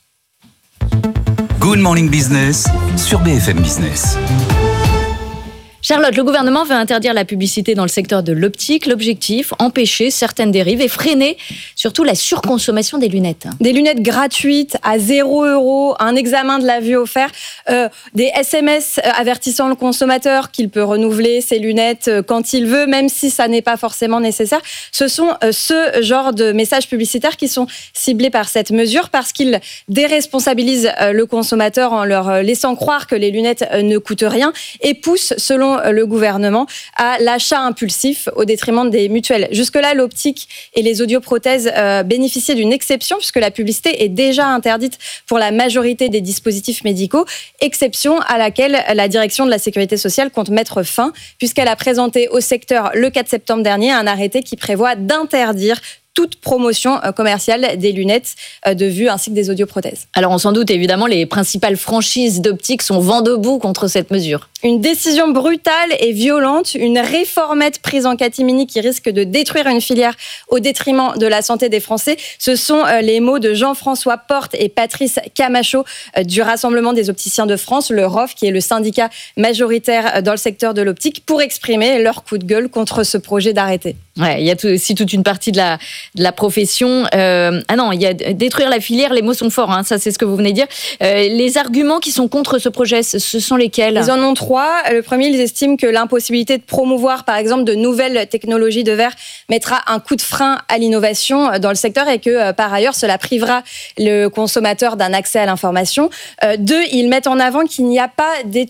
Good Morning Business sur BFM Business. Charlotte, le gouvernement veut interdire la publicité dans le secteur de l'optique. L'objectif, empêcher certaines dérives et freiner surtout la surconsommation des lunettes. Des lunettes gratuites à 0 €, un examen de la vue offert, des SMS avertissant le consommateur qu'il peut renouveler ses lunettes quand il veut, même si ça n'est pas forcément nécessaire. Ce sont ce genre de messages publicitaires qui sont ciblés par cette mesure parce qu'ils déresponsabilisent le consommateur en leur laissant croire que les lunettes ne coûtent rien et poussent, selon le gouvernement, à l'achat impulsif au détriment des mutuelles. Jusque-là, l'optique et les audioprothèses bénéficiaient d'une exception puisque la publicité est déjà interdite pour la majorité des dispositifs médicaux, exception à laquelle la direction de la Sécurité sociale compte mettre fin puisqu'elle a présenté au secteur le 4 septembre dernier un arrêté qui prévoit d'interdire toute promotion commerciale des lunettes de vue ainsi que des audioprothèses. Alors on s'en doute, évidemment, les principales franchises d'optique sont vent debout contre cette mesure. Une décision brutale et violente, une réformette prise en catimini qui risque de détruire une filière au détriment de la santé des Français. Ce sont les mots de Jean-François Porte et Patrice Camacho du Rassemblement des opticiens de France, le ROF, qui est le syndicat majoritaire dans le secteur de l'optique, pour exprimer leur coup de gueule contre ce projet d'arrêté. Ouais, il y a aussi toute une partie de la profession. Il y a détruire la filière, les mots sont forts, hein, ça c'est ce que vous venez de dire. Les arguments qui sont contre ce projet, ce sont lesquels ? Ils en ont 3. Le premier, ils estiment que l'impossibilité de promouvoir, par exemple, de nouvelles technologies de verre mettra un coup de frein à l'innovation dans le secteur et que, par ailleurs, cela privera le consommateur d'un accès à l'information. 2, ils mettent en avant qu'il n'y a pas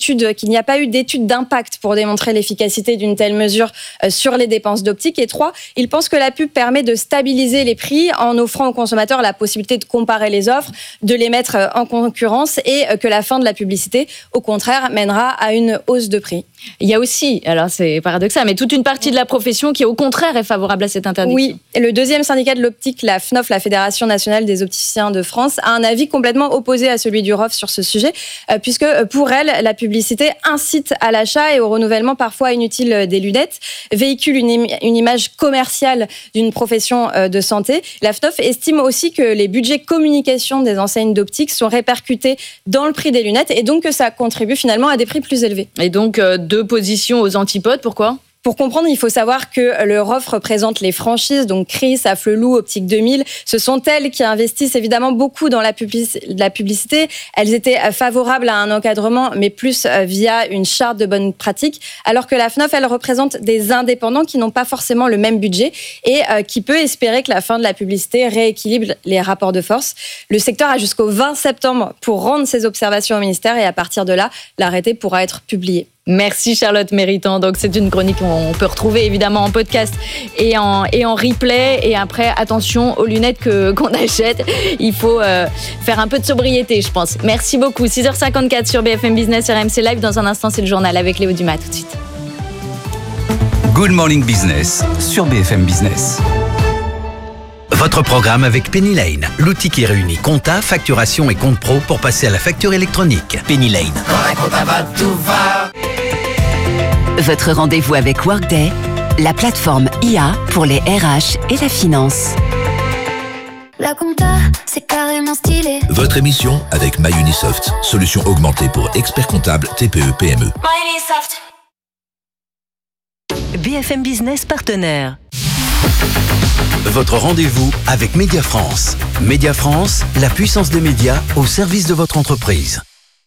eu d'études d'impact pour démontrer l'efficacité d'une telle mesure sur les dépenses d'optique. Et 3, ils pensent que la pub permet de stabiliser les prix en offrant aux consommateurs la possibilité de comparer les offres, de les mettre en concurrence et que la fin de la publicité, au contraire, mènera à une hausse de prix. Il y a aussi, alors c'est paradoxal, mais toute une partie de la profession qui, au contraire, est favorable à cette interdiction. Oui, et le deuxième syndicat de l'optique, la FNOF, la Fédération nationale des opticiens de France, a un avis complètement opposé à celui du ROF sur ce sujet, puisque pour elle, la publicité incite à l'achat et au renouvellement parfois inutile des lunettes, véhicule une image commerciale d'une profession de santé. La FNOF estime aussi que les budgets communication des enseignes d'optique sont répercutés dans le prix des lunettes et donc que ça contribue finalement à des prix plus élevés. Et donc, deux positions aux antipodes, pourquoi ? Pour comprendre, il faut savoir que le ROF représente les franchises, donc Chris, Afflelou, Optique 2000. Ce sont elles qui investissent évidemment beaucoup dans la publicité. Elles étaient favorables à un encadrement, mais plus via une charte de bonnes pratiques. Alors que la FNOF, elle représente des indépendants qui n'ont pas forcément le même budget et qui peut espérer que la fin de la publicité rééquilibre les rapports de force. Le secteur a jusqu'au 20 septembre pour rendre ses observations au ministère et à partir de là, l'arrêté pourra être publié. Merci Charlotte Méritant. Donc c'est une chronique qu'on peut retrouver évidemment en podcast et en replay. Et après, attention aux lunettes qu'on achète. Il faut faire un peu de sobriété, je pense. Merci beaucoup. 6h54 sur BFM Business, sur RMC Live. Dans un instant, c'est le journal avec Léo Dumas. Tout de suite. Good Morning Business sur BFM Business. Votre programme avec Penny Lane, l'outil qui réunit compta, facturation et compte pro pour passer à la facture électronique. Penny Lane. Votre rendez-vous avec Workday, la plateforme IA pour les RH et la finance. La compta, c'est carrément stylé. Votre émission avec MyUnisoft, solution augmentée pour experts comptables TPE PME. MyUnisoft. BFM Business partenaire. Votre rendez-vous avec Média France. Média France, la puissance des médias au service de votre entreprise.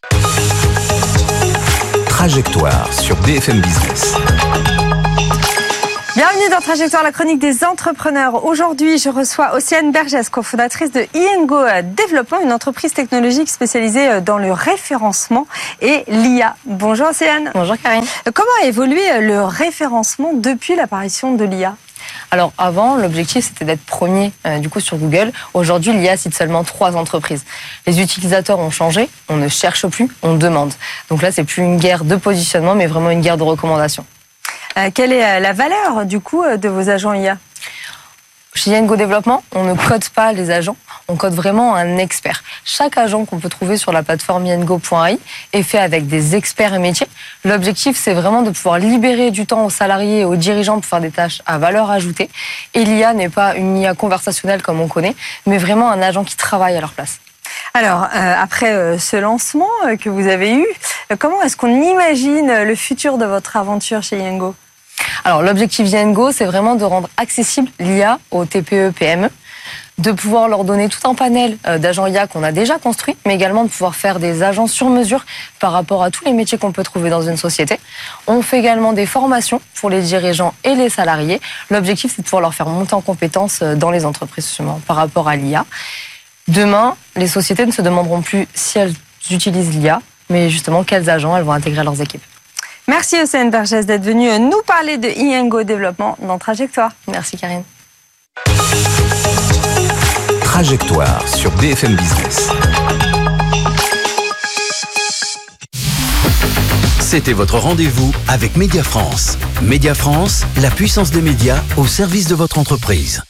Trajectoire sur BFM Business. Bienvenue dans Trajectoire, la chronique des entrepreneurs. Aujourd'hui, je reçois Océane Bergès, cofondatrice de INGO Développement, une entreprise technologique spécialisée dans le référencement et l'IA. Bonjour Océane. Bonjour Karine. Comment a évolué le référencement depuis l'apparition de l'IA ? Alors avant, l'objectif c'était d'être premier sur Google. Aujourd'hui, l'IA cite seulement 3 entreprises. Les utilisateurs ont changé, on ne cherche plus, on demande. Donc là, c'est plus une guerre de positionnement, mais vraiment une guerre de recommandation. Quelle est la valeur du coup de vos agents IA ? Chez INGO Développement, on ne code pas les agents, on code vraiment un expert. Chaque agent qu'on peut trouver sur la plateforme INGO.ai est fait avec des experts et métiers. L'objectif, c'est vraiment de pouvoir libérer du temps aux salariés et aux dirigeants pour faire des tâches à valeur ajoutée. Et l'IA n'est pas une IA conversationnelle comme on connaît, mais vraiment un agent qui travaille à leur place. Alors, après ce lancement que vous avez eu, comment est-ce qu'on imagine le futur de votre aventure chez INGO ? Alors, l'objectif d'INGO, c'est vraiment de rendre accessible l'IA aux TPE, PME, de pouvoir leur donner tout un panel d'agents IA qu'on a déjà construit, mais également de pouvoir faire des agents sur mesure par rapport à tous les métiers qu'on peut trouver dans une société. On fait également des formations pour les dirigeants et les salariés. L'objectif, c'est de pouvoir leur faire monter en compétences dans les entreprises, justement, par rapport à l'IA. Demain, les sociétés ne se demanderont plus si elles utilisent l'IA, mais justement quels agents elles vont intégrer à leurs équipes. Merci Océane Bergès d'être venue nous parler de INGO Développement dans Trajectoire. Merci Karine. Trajectoire sur BFM Business. C'était votre rendez-vous avec Média France. Média France, la puissance des médias au service de votre entreprise.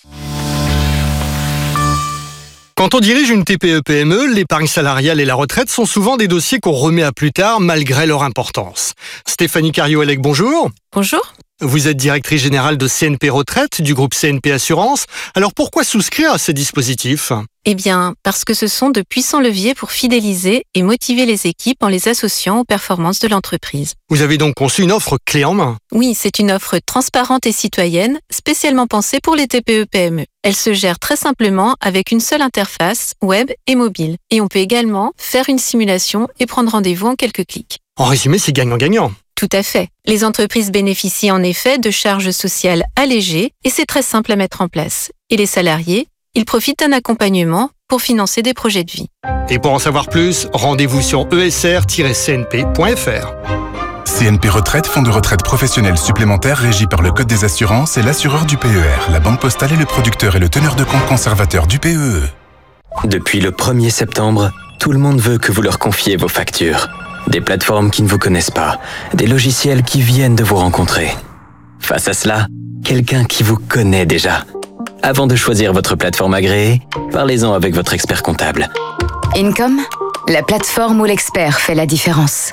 Quand on dirige une TPE-PME, l'épargne salariale et la retraite sont souvent des dossiers qu'on remet à plus tard malgré leur importance. Stéphanie Cario-Elec, bonjour. Bonjour. Vous êtes directrice générale de CNP Retraite du groupe CNP Assurance. Alors pourquoi souscrire à ces dispositifs ? Eh bien, parce que ce sont de puissants leviers pour fidéliser et motiver les équipes en les associant aux performances de l'entreprise. Vous avez donc conçu une offre clé en main ? Oui, c'est une offre transparente et citoyenne, spécialement pensée pour les TPE-PME. Elle se gère très simplement avec une seule interface, web et mobile. Et on peut également faire une simulation et prendre rendez-vous en quelques clics. En résumé, c'est gagnant-gagnant. Tout à fait. Les entreprises bénéficient en effet de charges sociales allégées et c'est très simple à mettre en place. Et les salariés, ils profitent d'un accompagnement pour financer des projets de vie. Et pour en savoir plus, rendez-vous sur esr-cnp.fr. CNP Retraite, fonds de retraite professionnel supplémentaire régi par le Code des assurances et l'assureur du PER. La Banque Postale est le producteur et le teneur de compte conservateur du PEE. Depuis le 1er septembre, tout le monde veut que vous leur confiez vos factures. Des plateformes qui ne vous connaissent pas, des logiciels qui viennent de vous rencontrer. Face à cela, quelqu'un qui vous connaît déjà. Avant de choisir votre plateforme agréée, parlez-en avec votre expert comptable. Income, la plateforme où l'expert fait la différence.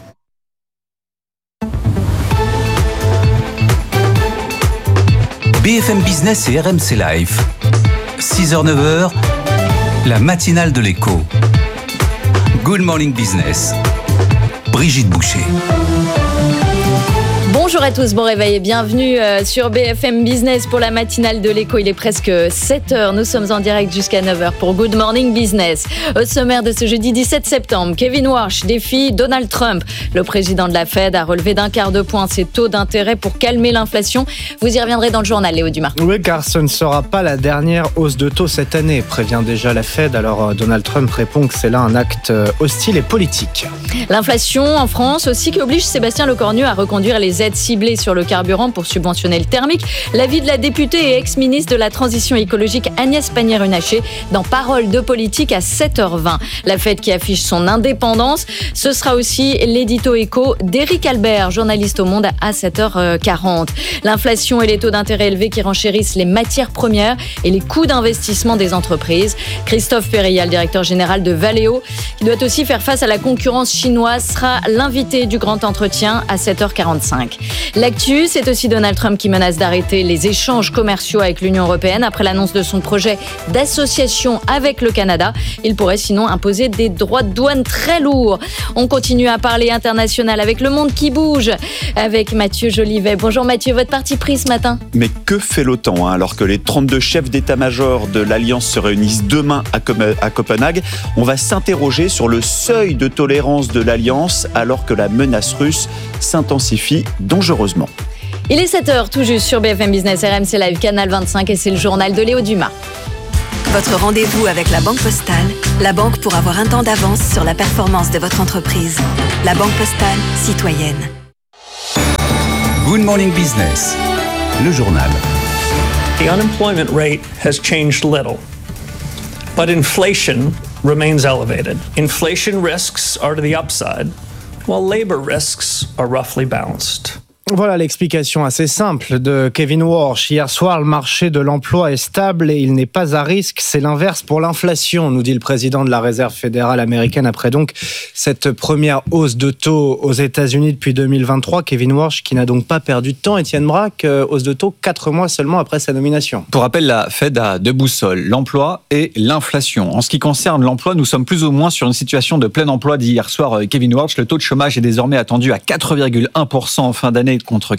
BFM Business et RMC Live. 6h-9h, la matinale de l'écho. Good Morning Business. Brigitte Boucher. Bonjour à tous, bon réveil et bienvenue sur BFM Business pour la matinale de l'écho. Il est presque 7h, nous sommes en direct jusqu'à 9h pour Good Morning Business. Au sommaire de ce jeudi 17 septembre, Kevin Warsh défie Donald Trump. Le président de la Fed a relevé d'1/4 de point ses taux d'intérêt pour calmer l'inflation. Vous y reviendrez dans le journal, Léo Dumas. Oui, car ce ne sera pas la dernière hausse de taux cette année, prévient déjà la Fed. Alors Donald Trump répond que c'est là un acte hostile et politique. L'inflation en France aussi qui oblige Sébastien Lecornu à reconduire les aides ciblées ciblée sur le carburant pour subventionner le thermique. L'avis de la députée et ex-ministre de la Transition écologique Agnès Pannier-Runacher dans Parole de politique à 7h20. La Fed qui affiche son indépendance. Ce sera aussi l'édito éco d'Éric Albert, journaliste au Monde à 7h40. L'inflation et les taux d'intérêt élevés qui renchérissent les matières premières et les coûts d'investissement des entreprises. Christophe Périllat, le directeur général de Valeo, qui doit aussi faire face à la concurrence chinoise, sera l'invité du grand entretien à 7h45. L'actu, c'est aussi Donald Trump qui menace d'arrêter les échanges commerciaux avec l'Union européenne après l'annonce de son projet d'association avec le Canada. Il pourrait sinon imposer des droits de douane très lourds. On continue à parler international avec Le Monde qui bouge, avec Mathieu Jolivet. Bonjour Mathieu, votre parti pris ce matin? Mais que fait l'OTAN alors que les 32 chefs d'état-major de l'Alliance se réunissent demain à Copenhague? On va s'interroger sur le seuil de tolérance de l'Alliance alors que la menace russe s'intensifie dangereusement. Il est 7h tout juste sur BFM Business, RMC Live, Canal 25 et c'est le journal de Léo Dumas. Votre rendez-vous avec la Banque Postale, la banque pour avoir un temps d'avance sur la performance de votre entreprise. La Banque Postale, citoyenne. Good Morning Business, le journal. The unemployment rate has changed little, but inflation remains elevated. Inflation risks are to the upside, while labor risks are roughly balanced. Voilà l'explication assez simple de Kevin Warsh. Hier soir, le marché de l'emploi est stable et il n'est pas à risque. C'est l'inverse pour l'inflation, nous dit le président de la Réserve fédérale américaine. Après donc cette première hausse de taux aux États-Unis depuis 2023, Kevin Warsh qui n'a donc pas perdu de temps. Étienne Braque, hausse de taux 4 mois seulement après sa nomination. Pour rappel, la Fed a deux boussoles, l'emploi et l'inflation. En ce qui concerne l'emploi, nous sommes plus ou moins sur une situation de plein emploi, dit hier soir Kevin Warsh. Le taux de chômage est désormais attendu à 4,1% en fin d'année, contre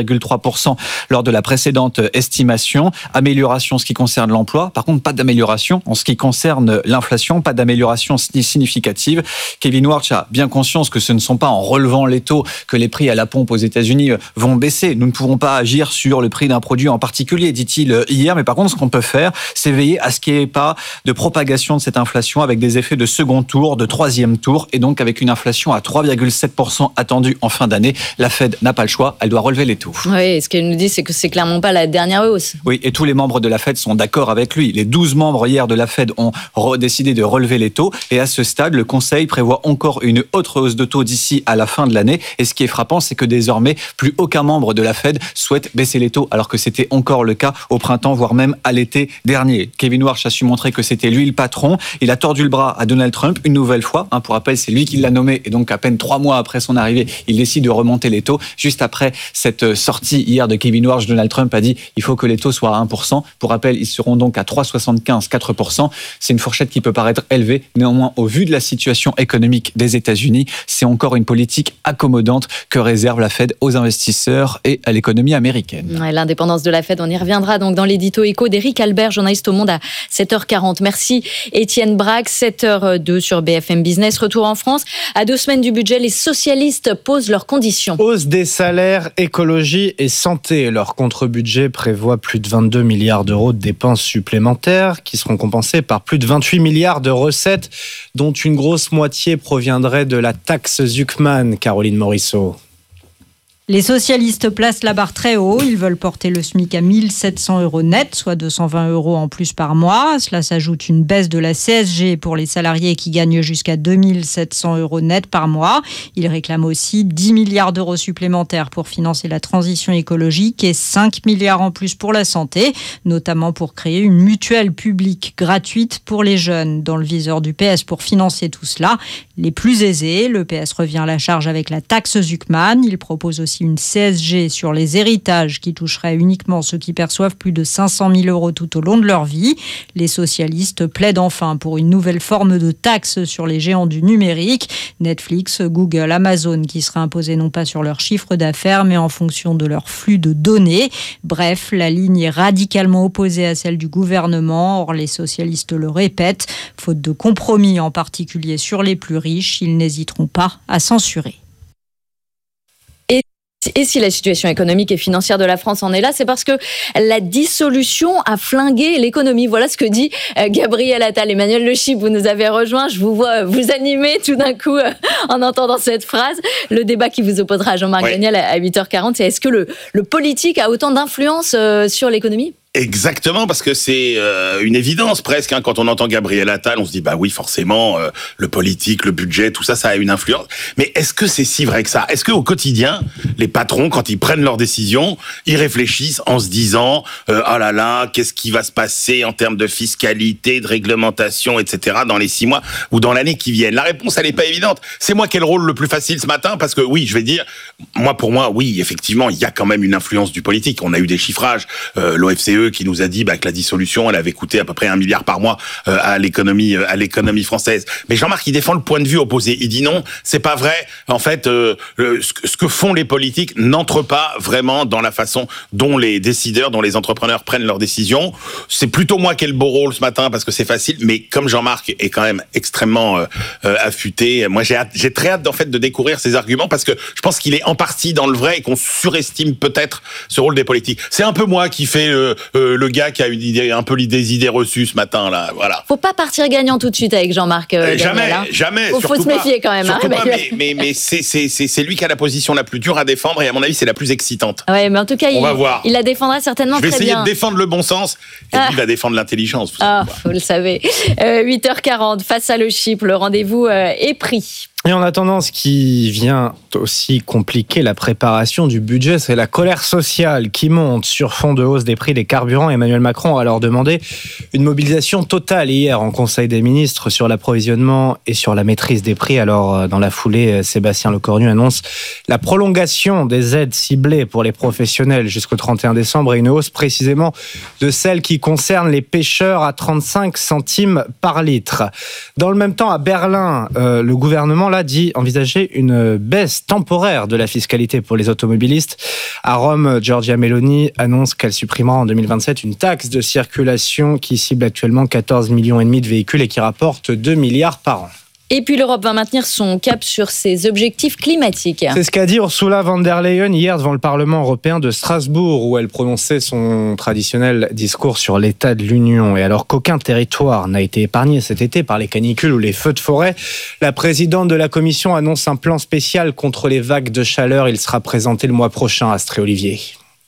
4,3% lors de la précédente estimation. Amélioration en ce qui concerne l'emploi. Par contre, pas d'amélioration en ce qui concerne l'inflation, pas d'amélioration significative. Kevin Warsh a bien conscience que ce ne sont pas en relevant les taux que les prix à la pompe aux États-Unis vont baisser. Nous ne pouvons pas agir sur le prix d'un produit en particulier, dit-il hier. Mais par contre, ce qu'on peut faire, c'est veiller à ce qu'il n'y ait pas de propagation de cette inflation avec des effets de second tour, de troisième tour, et donc avec une inflation à 3,7% attendue en fin d'année. La Fed n'a pas le choix. Elle doit relever les taux. Oui, ce qu'elle nous dit, c'est que c'est clairement pas la dernière hausse. Oui, et tous les membres de la Fed sont d'accord avec lui. Les 12 membres hier de la Fed ont décidé de relever les taux. Et à ce stade, le Conseil prévoit encore une autre hausse de taux d'ici à la fin de l'année. Et ce qui est frappant, c'est que désormais, plus aucun membre de la Fed souhaite baisser les taux, alors que c'était encore le cas au printemps, voire même à l'été dernier. Kevin Warsh a su montrer que c'était lui le patron. Il a tordu le bras à Donald Trump une nouvelle fois. Pour rappel, c'est lui qui l'a nommé. Et donc, à peine 3 mois après son arrivée, il décide de remonter les taux. Juste après cette sortie hier de Kevin Warsh, Donald Trump a dit il faut que les taux soient à 1%. Pour rappel, ils seront donc à 3,75, 4%. C'est une fourchette qui peut paraître élevée. Néanmoins, au vu de la situation économique des États-Unis, c'est encore une politique accommodante que réserve la Fed aux investisseurs et à l'économie américaine. Ouais, l'indépendance de la Fed, on y reviendra donc dans l'édito éco d'Éric Albert, journaliste au Monde à 7h40. Merci Étienne Braque, 7h02 sur BFM Business. Retour en France. À 2 semaines du budget, les socialistes posent leurs conditions. Hausse des salaires, écologie et santé. Leur contre-budget prévoit plus de 22 milliards d'euros de dépenses supplémentaires qui seront compensées par plus de 28 milliards de recettes, dont une grosse moitié proviendrait de la taxe Zuckman. Caroline Morisseau. Les socialistes placent la barre très haut. Ils veulent porter le SMIC à 1 700 € net, soit 220 € en plus par mois. À cela s'ajoute une baisse de la CSG pour les salariés qui gagnent jusqu'à 2 700 € net par mois. Ils réclament aussi 10 milliards d'euros supplémentaires pour financer la transition écologique et 5 milliards en plus pour la santé, notamment pour créer une mutuelle publique gratuite pour les jeunes. Dans le viseur du PS pour financer tout cela, les plus aisés, le PS revient à la charge avec la taxe Zuckman. Il propose aussi une CSG sur les héritages qui toucherait uniquement ceux qui perçoivent plus de 500 000 € tout au long de leur vie. Les socialistes plaident enfin pour une nouvelle forme de taxe sur les géants du numérique, Netflix, Google, Amazon, qui sera imposée non pas sur leur chiffre d'affaires, mais en fonction de leur flux de données. Bref, la ligne est radicalement opposée à celle du gouvernement. Or, les socialistes le répètent, faute de compromis, en particulier sur les plus riches, ils n'hésiteront pas à censurer. Et si la situation économique et financière de la France en est là, c'est parce que la dissolution a flingué l'économie. Voilà ce que dit Gabriel Attal. Emmanuel Le Chypre, vous nous avez rejoint. Je vous vois vous animer tout d'un coup en entendant cette phrase. Le débat qui vous opposera à Jean-Marc Daniel à 8h40, c'est est-ce que le politique a autant d'influence sur l'économie ? Exactement, parce que c'est une évidence presque. Quand on entend Gabriel Attal, on se dit bah oui, forcément, le politique, le budget, tout ça, ça a une influence. Mais est-ce que c'est si vrai que ça ? Est-ce qu'au quotidien, les patrons, quand ils prennent leurs décisions, ils réfléchissent en se disant ah là là, qu'est-ce qui va se passer en termes de fiscalité, de réglementation, etc. dans les 6 mois ou dans l'année qui viennent ? La réponse, elle n'est pas évidente. C'est moi qui ai le rôle le plus facile ce matin, parce que oui, je vais dire, pour moi, oui, effectivement, il y a quand même une influence du politique. On a eu des chiffrages, l'OFCE qui nous a dit que la dissolution, elle avait coûté à peu près 1 milliard par mois à l'économie française. Mais Jean-Marc, il défend le point de vue opposé. Il dit non, c'est pas vrai. En fait, ce que font les politiques n'entre pas vraiment dans la façon dont les décideurs, dont les entrepreneurs prennent leurs décisions. C'est plutôt moi qui ai le beau rôle ce matin parce que c'est facile. Mais comme Jean-Marc est quand même extrêmement affûté, moi j'ai très hâte en fait de découvrir ses arguments, parce que je pense qu'il est en partie dans le vrai et qu'on surestime peut-être ce rôle des politiques. C'est un peu moi qui fais le gars qui a un peu des idées reçues ce matin là, voilà. Faut pas partir gagnant tout de suite avec Jean-Marc. Jamais. Faut se méfier quand même. Surtout pas, mais c'est lui qui a la position la plus dure à défendre, et à mon avis c'est la plus excitante. Ouais, mais en tout cas il la défendra certainement très bien. Je vais essayer de défendre le bon sens, et lui il va défendre l'intelligence. Vous le savez. 8h40 face à Le Chypre, le rendez-vous est pris. Et en attendant, ce qui vient aussi compliquer la préparation du budget, c'est la colère sociale qui monte sur fond de hausse des prix des carburants. Emmanuel Macron a alors demandé une mobilisation totale hier en Conseil des ministres sur l'approvisionnement et sur la maîtrise des prix. Alors, dans la foulée, Sébastien Lecornu annonce la prolongation des aides ciblées pour les professionnels jusqu'au 31 décembre et une hausse précisément de celle qui concerne les pêcheurs à 35 centimes par litre. Dans le même temps, à Berlin, le gouvernement dit envisager une baisse temporaire de la fiscalité pour les automobilistes. À Rome, Giorgia Meloni annonce qu'elle supprimera en 2027 une taxe de circulation qui cible actuellement 14,5 millions de véhicules et qui rapporte 2 milliards par an. Et puis l'Europe va maintenir son cap sur ses objectifs climatiques. C'est ce qu'a dit Ursula von der Leyen hier devant le Parlement européen de Strasbourg, où elle prononçait son traditionnel discours sur l'état de l'Union. Et alors qu'aucun territoire n'a été épargné cet été par les canicules ou les feux de forêt, la présidente de la Commission annonce un plan spécial contre les vagues de chaleur. Il sera présenté le mois prochain, Astrée Olivier.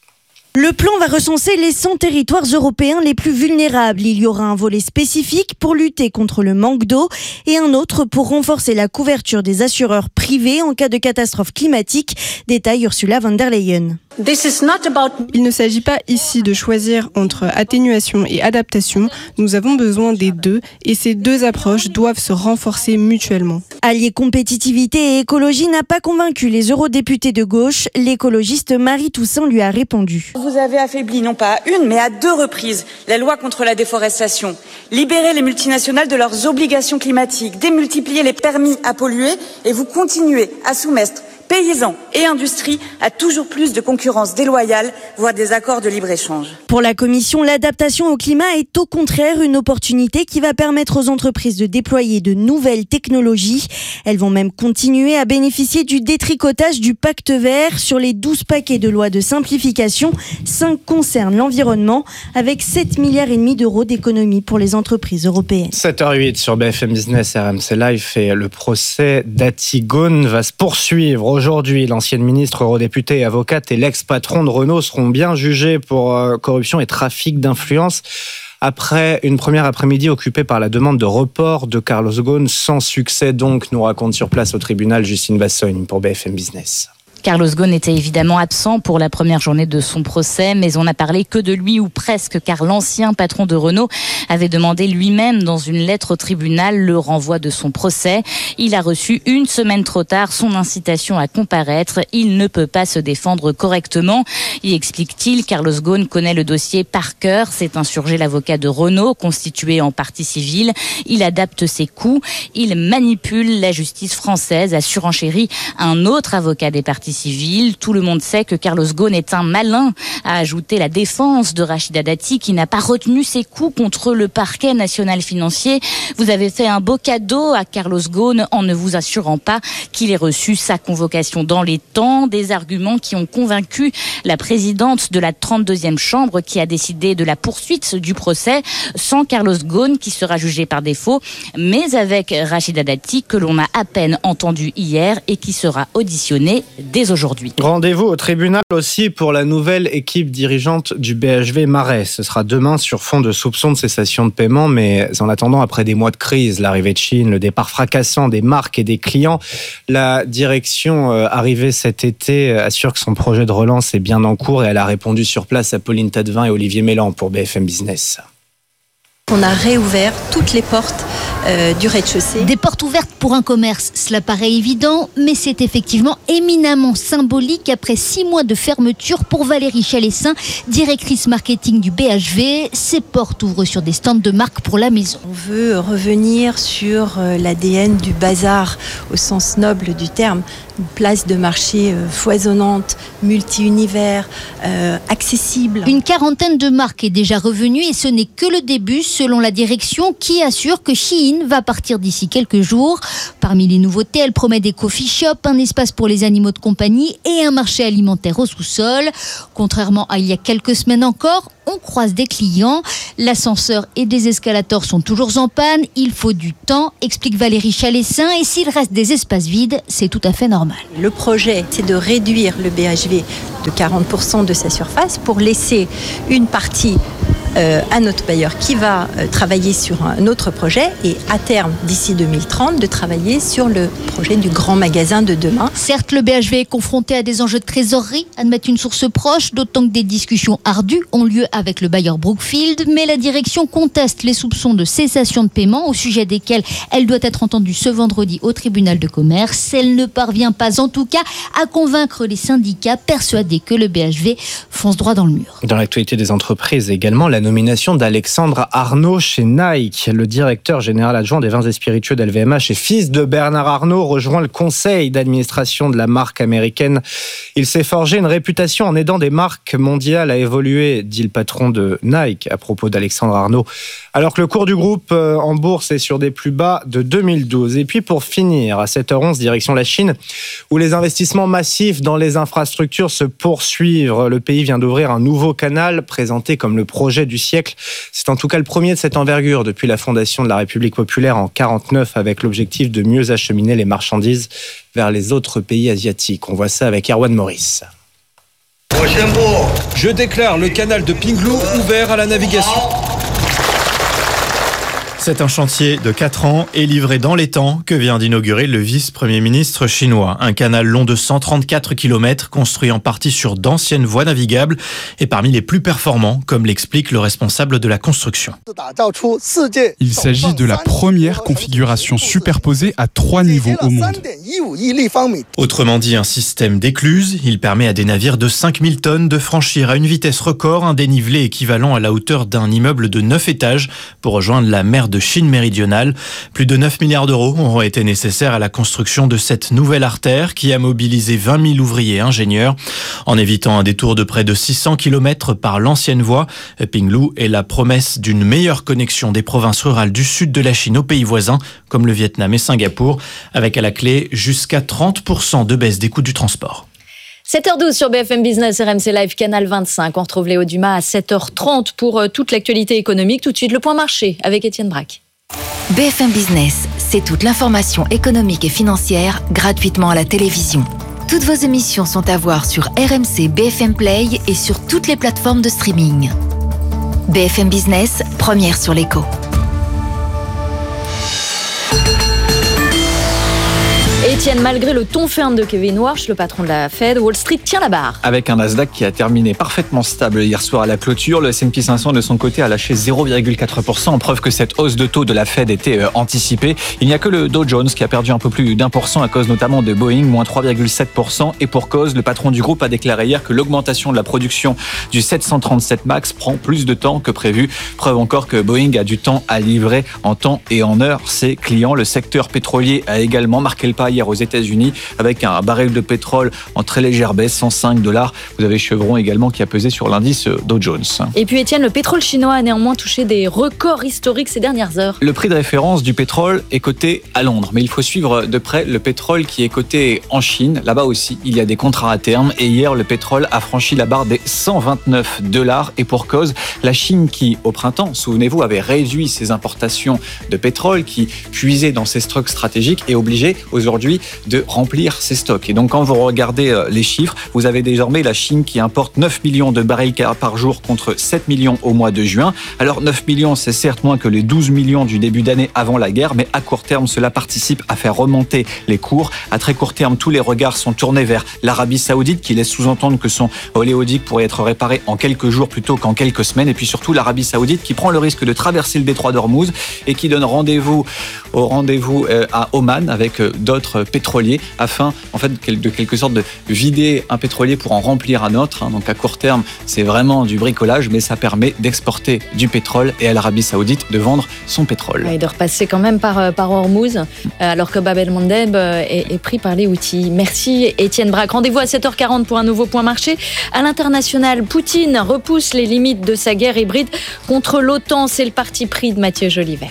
Le plan va recenser les 100 territoires européens les plus vulnérables. Il y aura un volet spécifique pour lutter contre le manque d'eau et un autre pour renforcer la couverture des assureurs privés en cas de catastrophe climatique, détaille Ursula von der Leyen. Il ne s'agit pas ici de choisir entre atténuation et adaptation. Nous avons besoin des deux et ces deux approches doivent se renforcer mutuellement. Allier compétitivité et écologie n'a pas convaincu les eurodéputés de gauche. L'écologiste Marie Toussaint lui a répondu. Vous avez affaibli non pas à une mais à 2 reprises la loi contre la déforestation, libéré les multinationales de leurs obligations climatiques, démultiplié les permis à polluer et vous continuez à soumettre paysans et industrie à toujours plus de concurrence déloyale, voire des accords de libre-échange. Pour la Commission, l'adaptation au climat est au contraire une opportunité qui va permettre aux entreprises de déployer de nouvelles technologies. Elles vont même continuer à bénéficier du détricotage du pacte vert. Sur les 12 paquets de lois de simplification, 5 concernent l'environnement, avec 7,5 milliards d'euros d'économies pour les entreprises européennes. 7h08 sur BFM Business, RMC Live, et le procès d'Ati Ghosn va se poursuivre. Aujourd'hui, l'ancienne ministre eurodéputée et avocate et l'ex-patron de Renault seront bien jugés pour corruption et trafic d'influence. Après une première après-midi occupée par la demande de report de Carlos Ghosn, sans succès donc, nous raconte sur place au tribunal Justine Bassogne pour BFM Business. Carlos Ghosn était évidemment absent pour la première journée de son procès, mais on n'a parlé que de lui ou presque, car l'ancien patron de Renault avait demandé lui-même dans une lettre au tribunal le renvoi de son procès. Il a reçu 1 semaine trop tard son incitation à comparaître. Il ne peut pas se défendre correctement. Y explique-t-il, Carlos Ghosn connaît le dossier par cœur. C'est insurgé l'avocat de Renault, constitué en partie civile. Il adapte ses coups. Il manipule la justice française, a surenchéri un autre avocat des parties partie civile. Tout le monde sait que Carlos Ghosn est un malin, a ajouté la défense de Rachida Dati, qui n'a pas retenu ses coups contre le parquet national financier. Vous avez fait un beau cadeau à Carlos Ghosn en ne vous assurant pas qu'il ait reçu sa convocation dans les temps. Des arguments qui ont convaincu la présidente de la 32e chambre, qui a décidé de la poursuite du procès sans Carlos Ghosn, qui sera jugé par défaut, mais avec Rachida Dati, que l'on a à peine entendu hier et qui sera auditionné dès aujourd'hui. Rendez-vous au tribunal aussi pour la nouvelle équipe dirigeante du BHV Marais. Ce sera demain sur fond de soupçons de cessation de paiement, mais en attendant, après des mois de crise, l'arrivée de Chine, le départ fracassant des marques et des clients, la direction arrivée cet été assure que son projet de relance est bien en cours et elle a répondu sur place à Pauline Tadevin et Olivier Mélan pour BFM Business. On a réouvert toutes les portes du rez-de-chaussée. Des portes ouvertes pour un commerce, cela paraît évident, mais c'est effectivement éminemment symbolique après 6 mois de fermeture pour Valérie Chalessin, directrice marketing du BHV. Ces portes ouvrent sur des stands de marque pour la maison. On veut revenir sur l'ADN du bazar au sens noble du terme. Une place de marché foisonnante, multi-univers, accessible. Une quarantaine de marques est déjà revenue et ce n'est que le début selon la direction qui assure que Shein va partir d'ici quelques jours. Parmi les nouveautés, elle promet des coffee shops, un espace pour les animaux de compagnie et un marché alimentaire au sous-sol. Contrairement à il y a quelques semaines encore, on croise des clients. L'ascenseur et des escalators sont toujours en panne. Il faut du temps, explique Valérie Chalessin. Et s'il reste des espaces vides, c'est tout à fait normal. Le projet, c'est de réduire le BHV de 40% de sa surface pour laisser une partie à notre bailleur qui va travailler sur un autre projet et à terme, d'ici 2030, de travailler sur le projet du grand magasin de demain. Certes, le BHV est confronté à des enjeux de trésorerie, admettent une source proche, d'autant que des discussions ardues ont lieu avec le bailleur Brookfield, mais la direction conteste les soupçons de cessation de paiement au sujet desquels elle doit être entendue ce vendredi au tribunal de commerce. Elle ne parvient pas en tout cas à convaincre les syndicats persuadés que le BHV fonce droit dans le mur. Dans l'actualité des entreprises également, la nomination d'Alexandre Arnault chez Nike. Le directeur général adjoint des vins et spiritueux d'LVMH et fils de Bernard Arnault rejoint le conseil d'administration de la marque américaine. Il s'est forgé une réputation en aidant des marques mondiales à évoluer, dit le patron de Nike à propos d'Alexandre Arnault. Alors que le cours du groupe en bourse est sur des plus bas de 2012. Et puis pour finir, à 7h11, direction la Chine, où les investissements massifs dans les infrastructures se poursuivent. Le pays vient d'ouvrir un nouveau canal présenté comme le projet du siècle. C'est en tout cas le premier de cette envergure depuis la fondation de la République populaire en 1949, avec l'objectif de mieux acheminer les marchandises vers les autres pays asiatiques. On voit ça avec Erwan Maurice. Je déclare le canal de Pinglu ouvert à la navigation. C'est un chantier de 4 ans et livré dans les temps que vient d'inaugurer le vice-premier ministre chinois. Un canal long de 134 km, construit en partie sur d'anciennes voies navigables et parmi les plus performants, comme l'explique le responsable de la construction. Il s'agit de la première configuration superposée à 3 niveaux au monde. Autrement dit, un système d'écluses. Il permet à des navires de 5000 tonnes de franchir à une vitesse record un dénivelé équivalent à la hauteur d'un immeuble de 9 étages pour rejoindre la mer de Chine méridionale. Plus de 9 milliards d'euros auront été nécessaires à la construction de cette nouvelle artère qui a mobilisé 20 000 ouvriers et ingénieurs. En évitant un détour de près de 600 km par l'ancienne voie, Pinglu est la promesse d'une meilleure connexion des provinces rurales du sud de la Chine aux pays voisins, comme le Vietnam et Singapour, avec à la clé jusqu'à 30% de baisse des coûts du transport. 7h12 sur BFM Business, RMC Live, Canal 25. On retrouve Léo Dumas à 7h30 pour toute l'actualité économique. Tout de suite, le point marché avec Étienne Braque. BFM Business, c'est toute l'information économique et financière gratuitement à la télévision. Toutes vos émissions sont à voir sur RMC, BFM Play et sur toutes les plateformes de streaming. BFM Business, première sur l'écho. Étienne, malgré le ton ferme de Kevin Warsh, le patron de la Fed, Wall Street tient la barre. Avec un Nasdaq qui a terminé parfaitement stable hier soir à la clôture, le S&P 500 de son côté a lâché 0,4%, en preuve que cette hausse de taux de la Fed était anticipée. Il n'y a que le Dow Jones qui a perdu un peu plus d'1% à cause notamment de Boeing, moins 3,7%. Et pour cause, le patron du groupe a déclaré hier que l'augmentation de la production du 737 MAX prend plus de temps que prévu. Preuve encore que Boeing a du temps à livrer en temps et en heure ses clients. Le secteur pétrolier a également marqué le pas hier aux États-Unis avec un baril de pétrole en très légère baisse, $105. Vous avez Chevron également qui a pesé sur l'indice Dow Jones. Et puis Étienne, le pétrole chinois a néanmoins touché des records historiques ces dernières heures. Le prix de référence du pétrole est coté à Londres, mais il faut suivre de près le pétrole qui est coté en Chine. Là-bas aussi, il y a des contrats à terme et hier, le pétrole a franchi la barre des $129 et pour cause, la Chine qui, au printemps, souvenez-vous, avait réduit ses importations de pétrole, qui puisait dans ses stocks stratégiques, est obligée aujourd'hui de remplir ses stocks. Et donc, quand vous regardez les chiffres, vous avez désormais la Chine qui importe 9 millions de barils par jour contre 7 millions au mois de juin. Alors 9 millions, c'est certes moins que les 12 millions du début d'année avant la guerre, mais à court terme, cela participe à faire remonter les cours. À très court terme, tous les regards sont tournés vers l'Arabie Saoudite qui laisse sous-entendre que son oléoduc pourrait être réparé en quelques jours plutôt qu'en quelques semaines. Et puis surtout l'Arabie Saoudite qui prend le risque de traverser le détroit d'Ormuz et qui donne rendez-vous à Oman avec d'autres pétroliers afin en fait de quelque sorte de vider un pétrolier pour en remplir un autre. Donc à court terme, c'est vraiment du bricolage, mais ça permet d'exporter du pétrole et à l'Arabie Saoudite de vendre son pétrole. Et de repasser quand même par Hormuz, alors que Bab el-Mandeb est pris par les Houthis. Merci Étienne Braque. Rendez-vous à 7h40 pour un nouveau point marché. À l'international, Poutine repousse les limites de sa guerre hybride contre l'OTAN. C'est le parti pris de Mathieu Jolivet.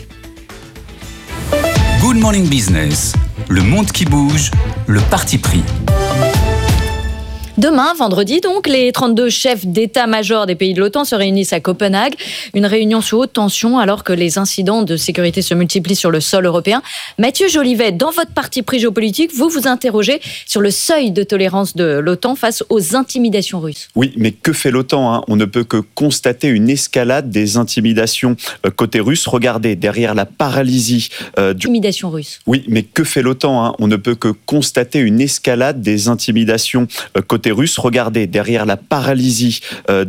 Good Morning Business, le monde qui bouge, le parti pris. Demain, vendredi donc, les 32 chefs d'état-major des pays de l'OTAN se réunissent à Copenhague. Une réunion sous haute tension alors que les incidents de sécurité se multiplient sur le sol européen. Mathieu Jolivet, dans votre parti pris géopolitique, vous vous interrogez sur le seuil de tolérance de l'OTAN face aux intimidations russes. Oui, mais que fait l'OTAN ? On ne peut que constater une escalade des intimidations côté russe. Regardez, derrière la paralysie Intimidation russe. Oui, mais que fait l'OTAN ? On ne peut que constater une escalade des intimidations côté russe. Regardez, derrière la paralysie